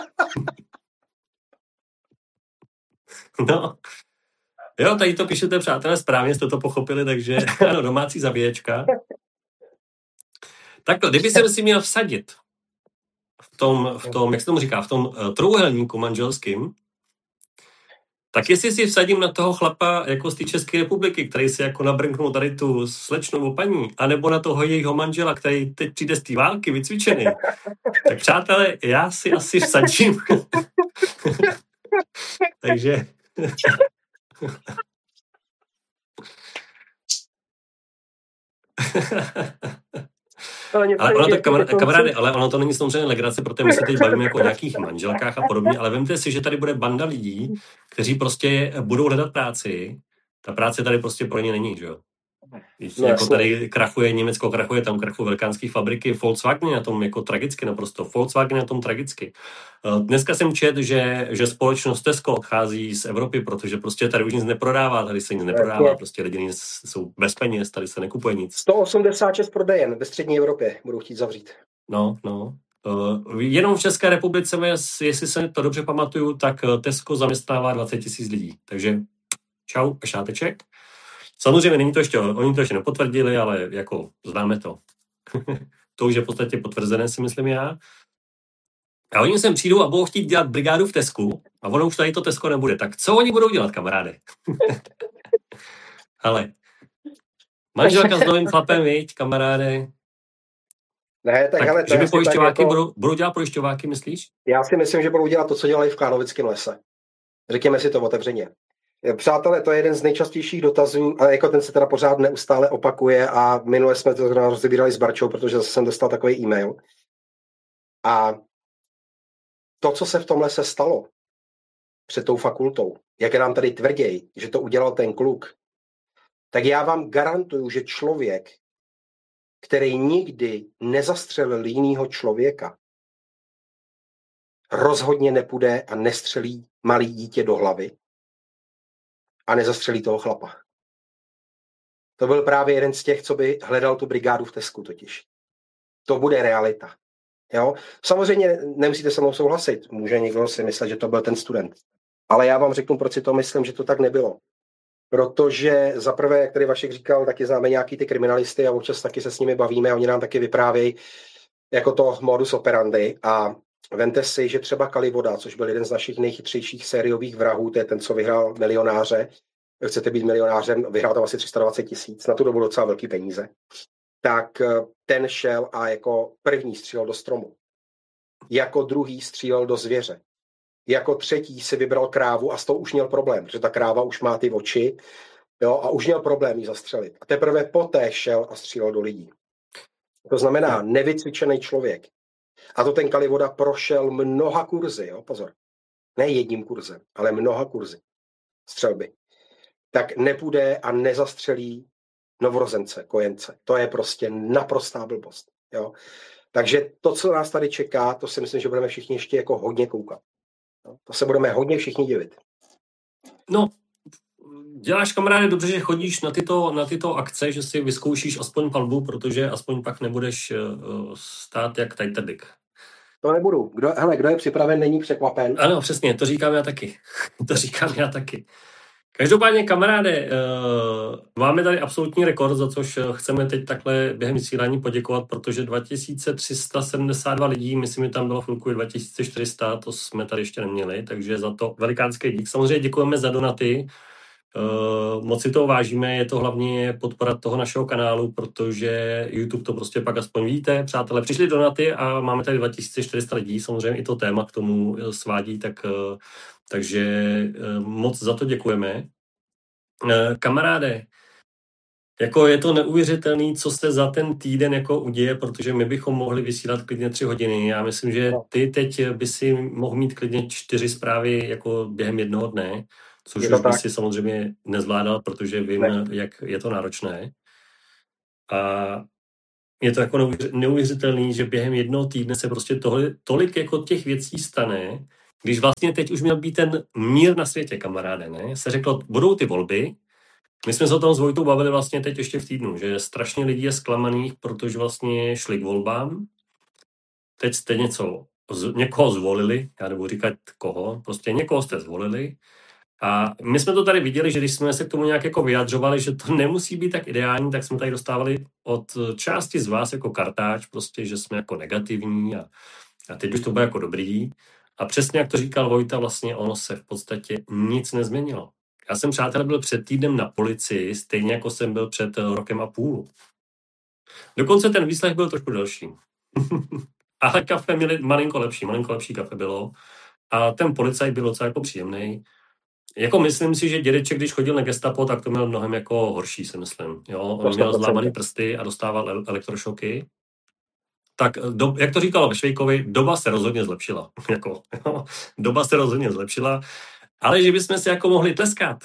No. Jo, tady to píšete, přátelé, správně jste to pochopili, takže ano, domácí zabíječka. Takhle, kdyby jsem si měl vsadit v tom, v tom, jak se tomu říká, v tom uh, trouhelníku manželským, tak jestli si vsadím na toho chlapa jako z té České republiky, který si jako nabrnknul tady tu slečnou paní, anebo na toho jejího manžela, který teď přijde z té války vycvičený, tak přátelé, já si asi vsadím. Takže... Ale, ale ono to, kamar, kamarády, ale ono to není samozřejmě legrace, protože my se teď bavíme jako o nějakých manželkách a podobně, ale vemte si, že tady bude banda lidí, kteří prostě budou hledat práci. Ta práce tady prostě pro ně není, že jo? No, jako tady krachuje Německo, krachuje tam krachují velikánské fabriky, Volkswagen je na tom jako tragicky naprosto, Volkswagen je na tom tragicky. Dneska jsem četl, že, že společnost Tesco odchází z Evropy, protože prostě tady už nic neprodává, tady se nic neprodává, prostě lidi jsou bez peněz, tady se nekupuje nic. sto osmdesát šest prodejen ve střední Evropě budou chtít zavřít. No, no. Uh, jenom v České republice, jestli se to dobře pamatuju, tak Tesco zaměstnává dvacet tisíc lidí, takže čau a šáteček. Samozřejmě není to ještě, oni to ještě nepotvrdili, ale jako známe to. To už je v podstatě potvrzené, si myslím já. A oni sem přijdou a budou chtít dělat brigádu v Tesku a ono už tady to Tesco nebude. Tak co oni budou dělat, kamaráde? Ale manželka s novým chlapem, viď, kamaráde? Ne, tak, tak hele, že by pojišťováky jako... budou, budou dělat pojišťováky, myslíš? Já si myslím, že budou dělat to, co dělají v Klánovickém lese. Řekněme si to otevřeně. Přátelé, to je jeden z nejčastějších dotazů, a jako ten se teda pořád neustále opakuje a minule jsme to rozebírali s Barčou, protože zase jsem dostal takový e-mail. A to, co se v tom lese stalo před tou fakultou, jak nám tady tvrději, že to udělal ten kluk, tak já vám garantuju, že člověk, který nikdy nezastřelil jinýho člověka, rozhodně nepůjde a nestřelí malý dítě do hlavy a nezastřelí toho chlapa. To byl právě jeden z těch, co by hledal tu brigádu v Tesku totiž. To bude realita. Jo? Samozřejmě nemusíte se mnou souhlasit. Může někdo si myslet, že to byl ten student. Ale já vám řeknu, proč si to myslím, že to tak nebylo. Protože zaprvé, jak tady Vašek říkal, taky známe nějaký ty kriminalisty a občas taky se s nimi bavíme a oni nám taky vyprávějí jako to modus operandi. A vemte si, že třeba Kalivoda, což byl jeden z našich nejchytřejších sériových vrahů, to je ten, co vyhrál Milionáře, chcete být milionářem, vyhrál tam asi tři sta dvacet tisíc, na tu dobu docela velký peníze, tak ten šel a jako první střílel do stromu. Jako druhý střílel do zvěře. Jako třetí si vybral krávu a s tou už měl problém, protože ta kráva už má ty oči, jo, a už měl problém jí zastřelit. A teprve poté šel a střílel do lidí. To znamená nevycvičený člověk. A to ten Kalivoda prošel mnoha kurzy, jo, pozor. Ne jedním kurzem, ale mnoha kurzy střelby. Tak nepůjde a nezastřelí novorozence, kojence. To je prostě naprostá blbost. Jo. Takže to, co nás tady čeká, to si myslím, že budeme všichni ještě jako hodně koukat. Jo. To se budeme hodně všichni divit. No, děláš, kamaráde, dobře, že chodíš na tyto, na tyto akce, že si vyzkoušíš aspoň palbu, protože aspoň pak nebudeš uh, stát jak Titanic. To nebudu. Kdo, hele, kdo je připraven, není překvapen. Ano, přesně, to říkám já taky. to říkám já taky. Každopádně, kamaráde, uh, máme tady absolutní rekord, za což chceme teď takhle během vysílání poděkovat, protože dva tisíce tři sta sedmdesát dva lidí, myslím, že tam bylo chvilku dva tisíce čtyři sta, to jsme tady ještě neměli, takže za to velikánský dík. Samozřejmě děkujeme za donaty, uh, moc si toho vážíme, je to hlavně podpora toho našeho kanálu, protože YouTube to prostě pak aspoň víte, přátelé, přišli donaty a máme tady dva tisíce čtyři sta lidí, samozřejmě i to téma k tomu svádí, tak... Uh, Takže moc za to děkujeme. Kamaráde, Jako je to neuvěřitelný, co se za ten týden jako uděje, protože my bychom mohli vysílat klidně tři hodiny. Já myslím, že ty teď by si mohl mít klidně čtyři zprávy jako během jednoho dne, což Je to už by tak? si samozřejmě nezvládal, protože vím, Ne. jak je to náročné. A je to jako neuvěřitelný, že během jednoho týdne se prostě tohle, tolik jako těch věcí stane, když vlastně teď už měl být ten mír na světě, kamaráde, ne? Se řeklo, budou ty volby. My jsme se o tom s Vojtou bavili vlastně teď ještě v týdnu, že strašně lidí je zklamaných, protože vlastně šli k volbám. Teď jste něco, někoho zvolili, já nebudu říkat koho, prostě někoho jste zvolili. A my jsme to tady viděli, že když jsme se k tomu nějak jako vyjadřovali, že to nemusí být tak ideální, tak jsme tady dostávali od části z vás jako kartáč, prostě, že jsme jako negativní a, a teď už to bude jako dobrý. A přesně jak to říkal Vojta, vlastně ono se v podstatě nic nezměnilo. Já jsem, přátelé, byl před týdnem na policii, stejně jako jsem byl před rokem a půl. Dokonce ten výslech byl trošku delší. Ale kafe měli malinko lepší, malinko lepší kafe bylo. A ten policajt byl docela jako příjemný. Jako myslím si, že dědeček, když chodil na gestapo, tak to měl mnohem jako horší, si myslím. Jo? On měl zlámaný prsty a dostával elektrošoky. Tak do, jak to říkalo ve Švejkovi, doba se rozhodně zlepšila. jako, jo? Doba se rozhodně zlepšila. Ale že bychom si jako mohli tleskat.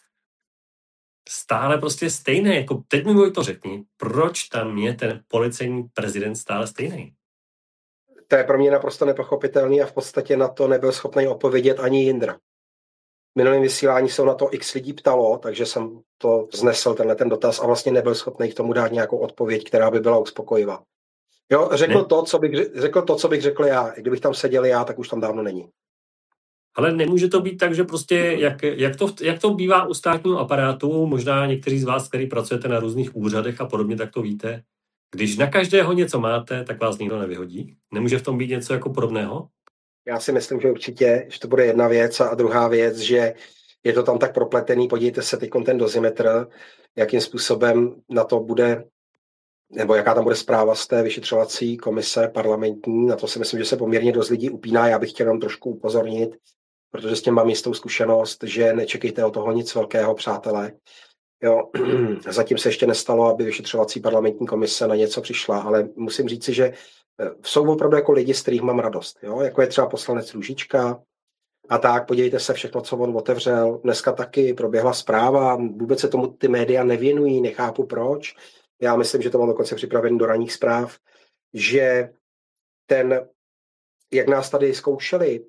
Stále prostě stejné. Jako teď mi Vojto řekni, proč tam je ten policejní prezident stále stejný? To je pro mě naprosto nepochopitelný a v podstatě na to nebyl schopný odpovědět ani Jindra. V minulém vysílání se na to x lidí ptalo, takže jsem to vznesl, tenhle ten dotaz, a vlastně nebyl schopný k tomu dát nějakou odpověď, která by byla uspokojivá. Jo, řekl to, co bych, řekl to, co bych řekl já. Kdybych tam seděl já, tak už tam dávno není. Ale nemůže to být tak, že prostě, jak, jak, to, jak to bývá u státního aparátu, možná někteří z vás, kteří pracujete na různých úřadech a podobně, tak to víte, když na každého něco máte, tak vás nikdo nevyhodí. Nemůže v tom být něco jako podobného? Já si myslím, že určitě, že to bude jedna věc, a druhá věc, že je to tam tak propletený. Podívejte se teď ten dozimetr, jakým způsobem na to bude, nebo jaká tam bude zpráva z té vyšetřovací komise parlamentní. Na to si myslím, že se poměrně dost lidí upíná. Já bych chtěl jenom trošku upozornit, protože s tím mám jistou zkušenost, že nečekejte od toho nic velkého, přátelé. Jo, zatím se ještě nestalo, aby vyšetřovací parlamentní komise na něco přišla, ale musím říci, že jsou opravdu jako lidi, z kterých mám radost. Jo? Jako je třeba poslanec Růžička a tak, podívejte se všechno, co on otevřel. Dneska taky proběhla zpráva, vůbec se tomu ty média nevěnují, nechápu proč. Já myslím, že to mám dokonce připravený do ranních zpráv, že ten, jak nás tady zkoušeli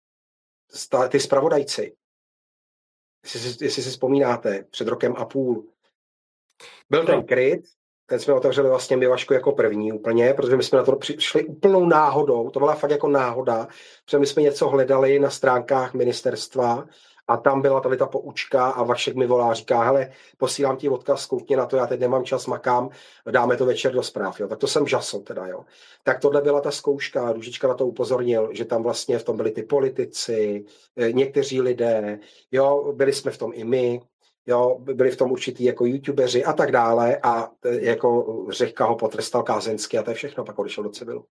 ty zpravodajci, jestli si, jestli si vzpomínáte, před rokem a půl, byl ten kryt, ten jsme otevřeli vlastně my, Vašku, jako první úplně, protože my jsme na to přišli úplnou náhodou, to byla fakt jako náhoda, protože my jsme něco hledali na stránkách ministerstva a tam byla tady ta poučka a Vašek mi volá, říká, hele, posílám ti odkaz, koukni na to, já teď nemám čas, makám, dáme to večer do zpráv, jo. Tak to jsem žasl teda, jo. Tak tohle byla ta zkouška, Růžička na to upozornil, že tam vlastně v tom byli ty politici, někteří lidé, jo, byli jsme v tom i my, jo, byli v tom určitý jako youtubeři a tak dále a jako Řehka ho potrestal kázeňsky a to je všechno, pak odešel do civilu.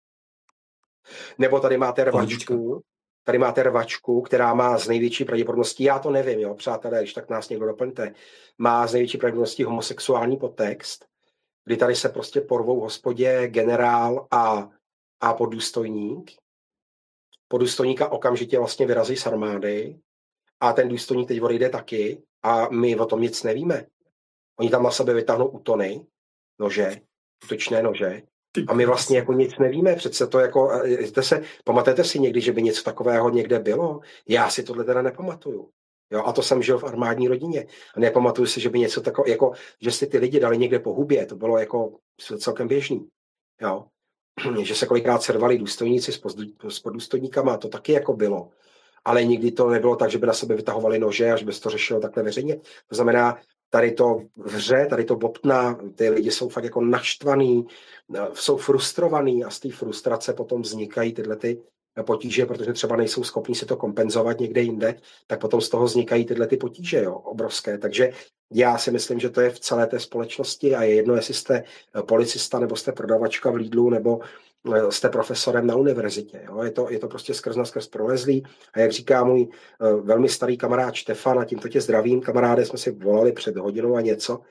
Nebo tady máte rvačku, tady máte rvačku, která má z největší pravděpodobností, já to nevím, jo, přátelé, když tak nás někdo doplňte, má z největší pravděpodobností homosexuální podtext, kdy tady se prostě porvou v hospodě generál a, a podůstojník. Podůstojníka okamžitě vlastně vyrazí z armády a ten důstojník teď odejde taky a my o tom nic nevíme. Oni tam na sebe vytáhnou utony, nože, útočné nože, a my vlastně jako nic nevíme. Přece to jako, se, pamatujete si někdy, že by něco takového někde bylo? Já si tohle teda nepamatuju. Jo, a to jsem žil v armádní rodině. A nepamatuju si, že by něco takového, jako, že si ty lidi dali někde po hubě, to bylo jako celkem běžný. Jo. Že se kolikrát servali důstojníci s podůstojníkama, to taky jako bylo. Ale nikdy to nebylo tak, že by na sebe vytahovali nože, až by se to řešilo takhle veřejně. To znamená, tady to vře, tady to bobtná, ty lidi jsou fakt jako naštvaný, jsou frustrovaný a z té frustrace potom vznikají tyhle ty potíže, protože třeba nejsou schopni si to kompenzovat někde jinde, tak potom z toho vznikají tyhle ty potíže, jo, obrovské. Takže já si myslím, že to je v celé té společnosti a je jedno, jestli jste policista, nebo jste prodavačka v Lidlu, nebo jste profesorem na univerzitě. Jo? Je, to, je to prostě skrz na skrz prolezlý. A jak říká můj uh, velmi starý kamarád Štefan, a tímto tě zdravím, kamaráde, jsme si volali před hodinou a něco,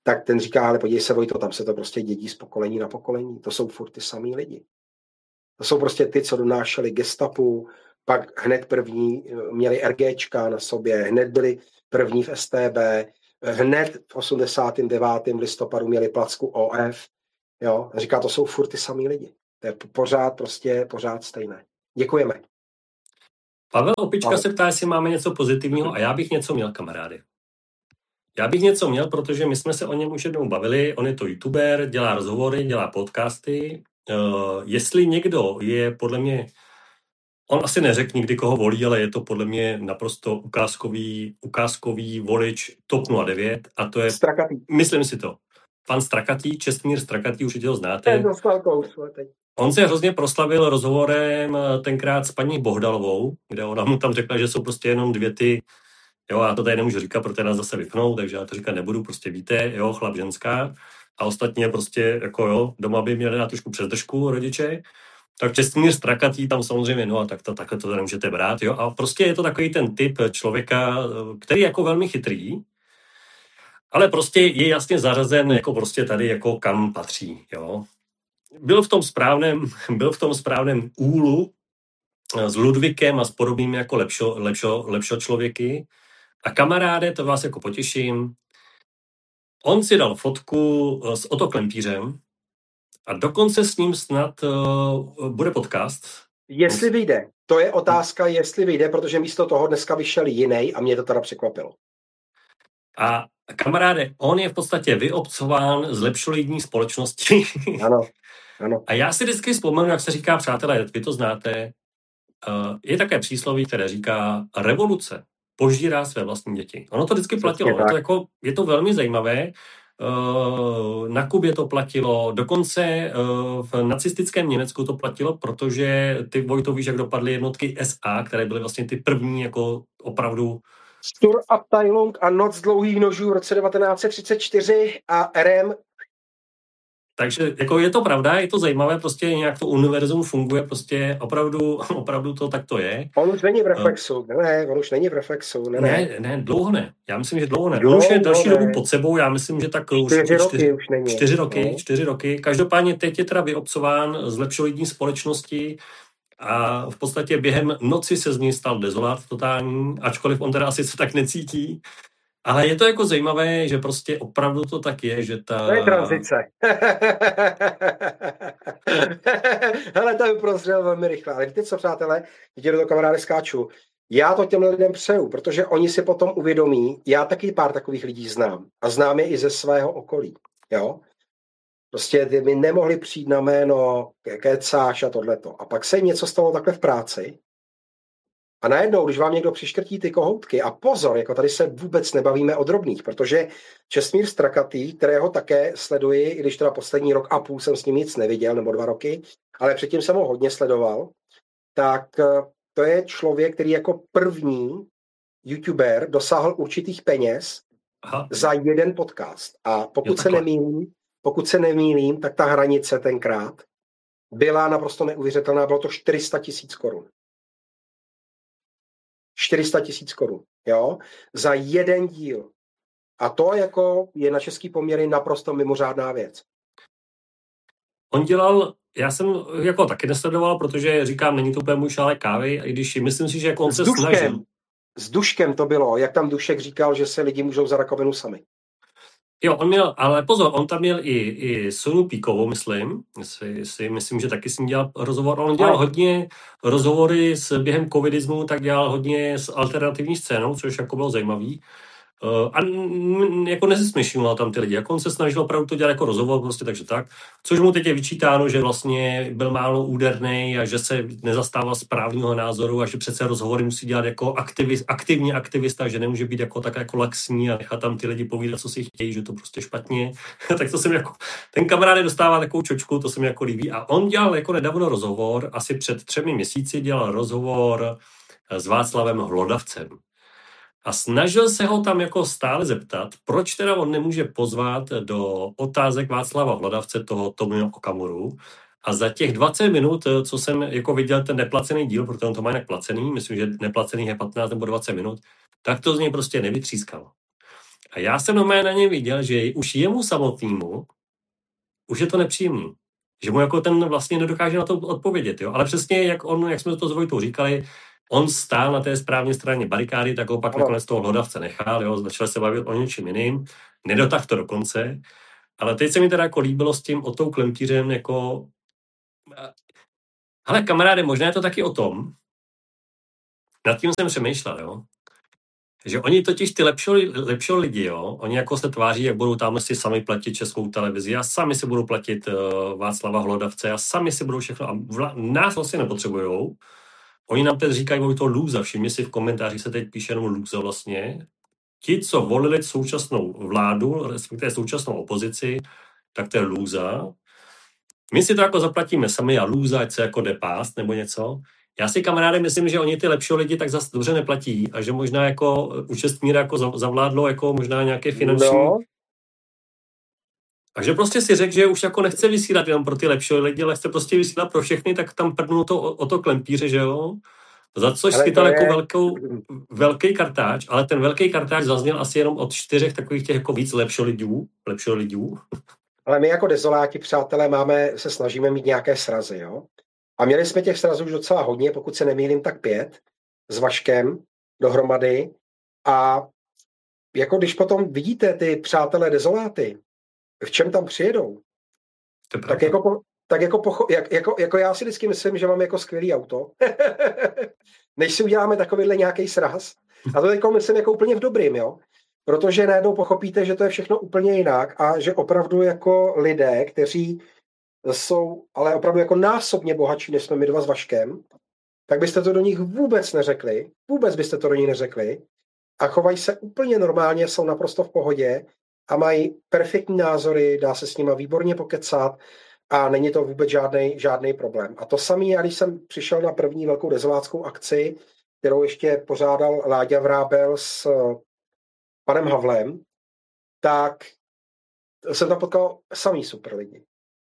tak ten říká, ale podívej se, Vojto, tam se to prostě dědí z pokolení na pokolení. To jsou furt ty samý lidi. To jsou prostě ty, co donášeli gestapu, pak hned první měli RGčka na sobě, hned byli první v S T B, hned v osmdesátém devátém listopadu měli placku O F. Jo? A říká, to jsou furt ty samý lidi. To je pořád prostě pořád stejné. Děkujeme. Pavel Opička Pavel se ptá, jestli máme něco pozitivního a já bych něco měl, kamarády. Já bych něco měl, protože my jsme se o něm už jednou bavili, on je to youtuber, dělá rozhovory, dělá podcasty. Uh, jestli někdo je podle mě, on asi neřekl nikdy, koho volí, ale je to podle mě naprosto ukázkový, ukázkový volič TOP nula devět a to je, Strakatý. Myslím si to, pan Strakatý, Čestmír Strakatý, určitě ho znáte. Teď. On se hrozně proslavil rozhovorem tenkrát s paní Bohdalovou, kde ona mu tam řekla, že jsou prostě jenom dvě ty. Jo, já to tady nemůžu říkat, protože nás zase vypnou, takže já to říkat nebudu, prostě víte, jo, chlap, ženská. A ostatně prostě, jako jo, doma by měli na trošku přes držku rodiče. Tak Čestmír Strakatý tam samozřejmě, no a tak to, takhle to nemůžete brát, jo. A prostě je to takový ten typ člověka, který je jako velmi chytrý, ale prostě je jasně zařazen jako prostě tady, jako kam patří, jo. Byl v tom správném, byl v tom správném úlu s Ludvíkem a s podobnými jako lepšo, lepšo, lepšo člověky. A kamaráde, to vás jako potěším, on si dal fotku s Otto Klempířem a dokonce s ním snad uh, bude podcast. Jestli vyjde. To je otázka, jestli vyjde, protože místo toho dneska vyšel jiný a mě to teda překvapilo. A kamaráde, on je v podstatě vyobcován z lepšolidní společnosti. Ano, ano. A já si vždycky vzpomenu, jak se říká, přátelé, vy to znáte, uh, je také přísloví, které říká revoluce požírá své vlastní děti. Ono to vždycky platilo. Je to, jako, je to velmi zajímavé. Uh, na Kubě to platilo, dokonce uh, v nacistickém Německu to platilo, protože ty, Vojto, víš, jak dopadly jednotky S A, které byly vlastně ty první jako opravdu Sturabteilung a Noc dlouhých nožů v roce devatenáct set třicet čtyři a R M. Takže jako je to pravda, je to zajímavé, prostě nějak to univerzum funguje, prostě opravdu, opravdu to tak to je. On už není v reflexu, ne, ne, on už není v reflexu, ne, ne. Ne, ne, dlouho ne, já myslím, že dlouho ne. Dlouho, on už je další dobu pod sebou, já myslím, že tak čtyři už roky čtyři, už není. Čtyři roky, no. čtyři roky. Každopádně teď je teda vyobcován z lepšolidní společnosti a v podstatě během noci se z ní stal dezolát totální, ačkoliv on teda asi se tak necítí. Ale je to jako zajímavé, že prostě opravdu to tak je, že ta... To je tranzice. Hele, to je prozřel velmi rychle. Ale víte co, přátelé, vidíte, do toho kamarády skáču. Já to těm lidem přeju, protože oni si potom uvědomí, já taky pár takových lidí znám. A znám je i ze svého okolí. Jo? Prostě ty mi nemohli přijít na jméno, kecáš a tohleto. A pak se jim něco stalo takhle v práci. A najednou, když vám někdo přiškrtí ty kohoutky, a pozor, jako tady se vůbec nebavíme o drobných, protože Čestmír Strakatý, kterého také sleduji, i když teda poslední rok a půl jsem s ním nic neviděl, nebo dva roky, ale předtím jsem ho hodně sledoval, tak to je člověk, který jako první youtuber dosáhl určitých peněz Aha. za jeden podcast. A pokud jo, se nemýlím, pokud se nemýlím, tak ta hranice tenkrát byla naprosto neuvěřitelná, bylo to čtyři sta tisíc korun. čtyři sta tisíc korun, jo, za jeden díl. A to jako je na český poměry naprosto mimořádná věc. On dělal, já jsem jako taky nesledoval, protože říkám, není to úplně můj šálek kávy, i když myslím si, že jako on se snažil. S Duškem to bylo, jak tam Dušek říkal, že se lidi můžou za rakovinu sami. Jo, on měl, ale pozor, on tam měl i, i Sonu Píkovou, myslím, si, si, myslím, že taky s ním dělal rozhovor. On dělal hodně rozhovory s, během covidismu, tak dělal hodně s alternativní scénou, což jako bylo zajímavý. Uh, a n, jako nezesměšňoval tam ty lidi, jako on se snažil opravdu to dělat jako rozhovor, prostě takže tak. Což mu teď je vyčítáno, že vlastně byl málo úderný a že se nezastával správného názoru a že přece rozhovory musí dělat jako aktivist, aktivní aktivista, že nemůže být jako tak jako laxní a nechat tam ty lidi povídat, co si chtějí, že to prostě špatně. Tak to se mi jako, ten kamarád dostává takovou čočku, to se mi jako líbí. A on dělal jako nedávno rozhovor, asi před třemi měsíci dělal rozhovor s Václavem Hlodavcem. A snažil se ho tam jako stále zeptat, proč teda on nemůže pozvat do otázek Václava Hlodavce toho Tomio Okamuru. A za těch dvacet minut, co jsem jako viděl ten neplacený díl, protože on to má jinak placený, myslím, že neplacený je patnáct nebo dvacet minut, tak to z něj prostě nevytřískalo. A já jsem normálně na něm viděl, že už jemu samotnému už je to nepříjemný. Že mu jako ten vlastně nedokáže na to odpovědět. Jo? Ale přesně, jak on, jak jsme to s Vojtou říkali, on stál na té správné straně barikády, tak ho pak ano. nakonec toho hlodavce nechal, jo? Začal se bavit o něčem jiným, nedotah to do konce. Ale teď se mi teda jako líbilo s tím o tou Klempířem jako... Ale kamaráde, možná je to taky o tom, nad tím jsem přemýšlel, jo? Že oni totiž ty lepší, lepší lidi, jo, oni jako se tváří, jak budou tam si sami platit Českou televizi a sami si budou platit uh, Václava Hlodavce a sami si budou všechno a vla, nás vlastně nepotřebujou. Oni nám teď říkají, že to lůza, všimně si v komentářích se teď píše jenom lůza vlastně. Ti, co volili současnou vládu, respektive současnou opozici, tak to je lůza. My si to jako zaplatíme sami a lůza, ať se jako jde pást nebo něco. Já si, kamaráde, myslím, že oni ty lepší lidi tak zase dobře neplatí a že možná jako u Čestmíra jako zavládlo jako možná nějaké finanční... No. A že prostě si řekl, že už jako nechce vysílat jenom pro ty lepší lidi, ale chce prostě vysílat pro všechny, tak tam prdnul to o, o to Klempíře, že jo? Za což schytal je... jako velkou, velký kartáč, ale ten velký kartáč zazněl asi jenom od čtyřech takových těch jako víc lepší lidů, lepší lidů. Ale my jako dezoláti, přátelé, máme, se snažíme mít nějaké srazy, jo? A měli jsme těch srazů už docela hodně, pokud se nemýlím, tak pět s Vaškem dohromady. A jako když potom vidíte ty přátelé dezoláty, v čem tam přijedou, tak jako, tak jako, pocho, jak, jako, jako já si vždycky myslím, že mám jako skvělý auto, než si uděláme takovýhle nějaký sraz. A to jako myslím jako úplně v dobrým, jo? Protože najednou pochopíte, že to je všechno úplně jinak a že opravdu jako lidé, kteří jsou ale opravdu jako násobně bohatší, než jsme my dva s Vaškem, tak byste to do nich vůbec neřekli, vůbec byste to do nich neřekli a chovají se úplně normálně, jsou naprosto v pohodě a mají perfektní názory, dá se s nima výborně pokecat a není to vůbec žádný, žádný problém. A to samé, já když jsem přišel na první velkou dezoláckou akci, kterou ještě pořádal Láďa Vrábel s panem Havlem, tak jsem tam potkal samý super lidi.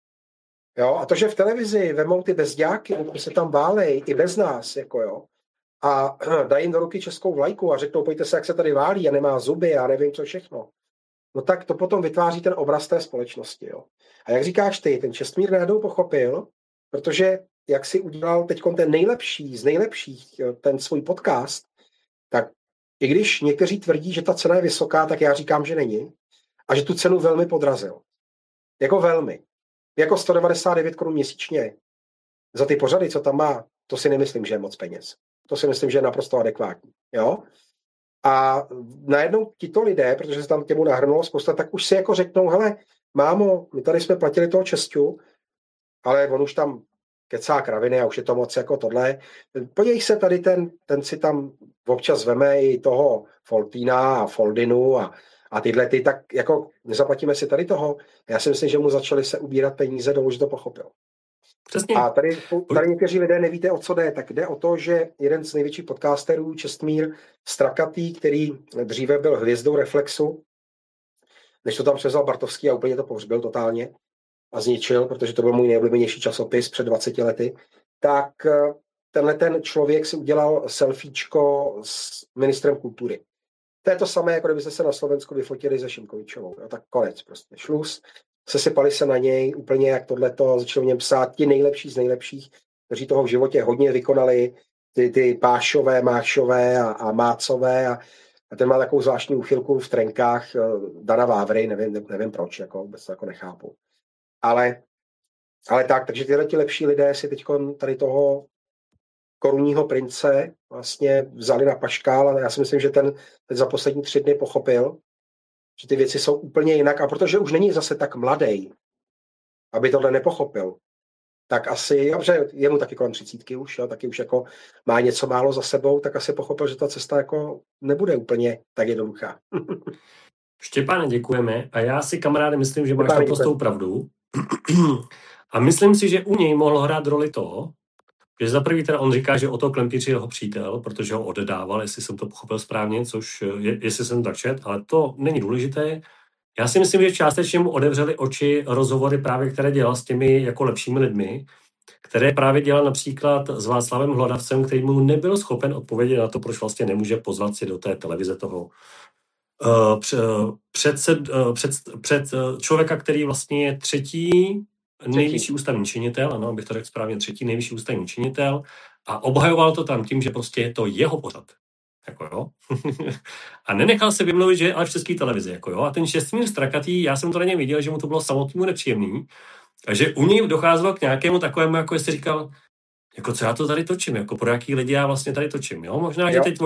Jo, a to, že v televizi vemou ty bezďáky, kteří se tam válej i bez nás, jako jo, a dají jim do ruky českou vlajku a řeknou, pojďte se, jak se tady válí a nemá zuby a nevím, co všechno. No tak to potom vytváří ten obraz té společnosti, jo. A jak říkáš ty, ten Čestmír najednou pochopil, protože jak si udělal teď ten nejlepší z nejlepších, ten svůj podcast, tak i když někteří tvrdí, že ta cena je vysoká, tak já říkám, že není. A že tu cenu velmi podrazil. Jako velmi. Jako sto devadesát devět korun měsíčně za ty pořady, co tam má, to si nemyslím, že je moc peněz. To si myslím, že je naprosto adekvátní. Jo? A najednou tito lidé, protože se tam těmu nahrnulo spousta, tak už si jako řeknou, hele, mámo, my tady jsme platili toho Česťu, ale on už tam kecá kraviny a už je to moc jako tohle. Podívej se, tady ten, ten si tam občas veme i toho Foltína a Foldinu a, a tyhle ty, tak jako nezaplatíme si tady toho. Já si myslím, že mu začaly se ubírat peníze, do už to pochopil. Přesně. A tady, tady někteří lidé nevíte, o co jde, tak jde o to, že jeden z největších podcasterů, Čestmír Strakatý, který dříve byl hvězdou Reflexu, než to tam převzal Bartovský a úplně to pohřbil totálně a zničil, protože to byl můj nejoblíbenější časopis před dvaceti lety, tak tenhle ten člověk si udělal selfiečko s ministrem kultury. To je to samé, jako kdybyste se na Slovensku vyfotili se Šimkovičovou. Jo? Tak konec prostě. Šluz. Sesypali se na něj úplně jak tohleto, začali o něm psát ti nejlepší z nejlepších, kteří toho v životě hodně vykonali, ty, ty Pášové, Mášové a, a Mácové a, a ten má takovou zvláštní úchylku v trenkách Dana Vávry, nevím, ne, nevím proč, jako, vůbec to jako nechápu. Ale, ale tak, takže tyhle ti lepší lidé si teď tady toho korunního prince vlastně vzali na paškál a já si myslím, že ten, ten za poslední tři dny pochopil, že ty věci jsou úplně jinak a protože už není zase tak mladý, aby tohle nepochopil, tak asi, dobře, je mu taky kolem třicítky už, jo, taky už jako má něco málo za sebou, tak asi pochopil, že ta cesta jako nebude úplně tak jednoduchá. Štěpáne, děkujeme a já si, kamaráde, myslím, že máš naprostou pravdu a myslím si, že u něj mohlo hrát roli to, že za prvý teda on říká, že o to Klempíř je jeho přítel, protože ho oddával, jestli jsem to pochopil správně, což je, jestli jsem tak čet, ale to není důležité. Já si myslím, že částečně mu otevřeli oči rozhovory právě, které dělal s těmi jako lepšími lidmi, které právě dělal například s Václavem Hlodavcem, který mu nebyl schopen odpovědět na to, proč vlastně nemůže pozvat si do té televize toho uh, před, před, uh, před, před uh, člověka, který vlastně je třetí nejvyšší ústavní činitel, ano, abych to řekl správně, třetí nejvyšší ústavní činitel, a obhajoval to tam tím, že prostě je to jeho pořad. Jako jo. A nenechal se vymluvit, že je ale v české televizi. Jako jo. A ten Čestmír Strakatý, já jsem to na něm viděl, že mu to bylo samotnému nepříjemný, a že u něj docházelo k nějakému takovému, jako jsi říkal, jako co já to tady točím, jako pro jaký lidi já vlastně tady točím. Jo? Možná, jo. že teď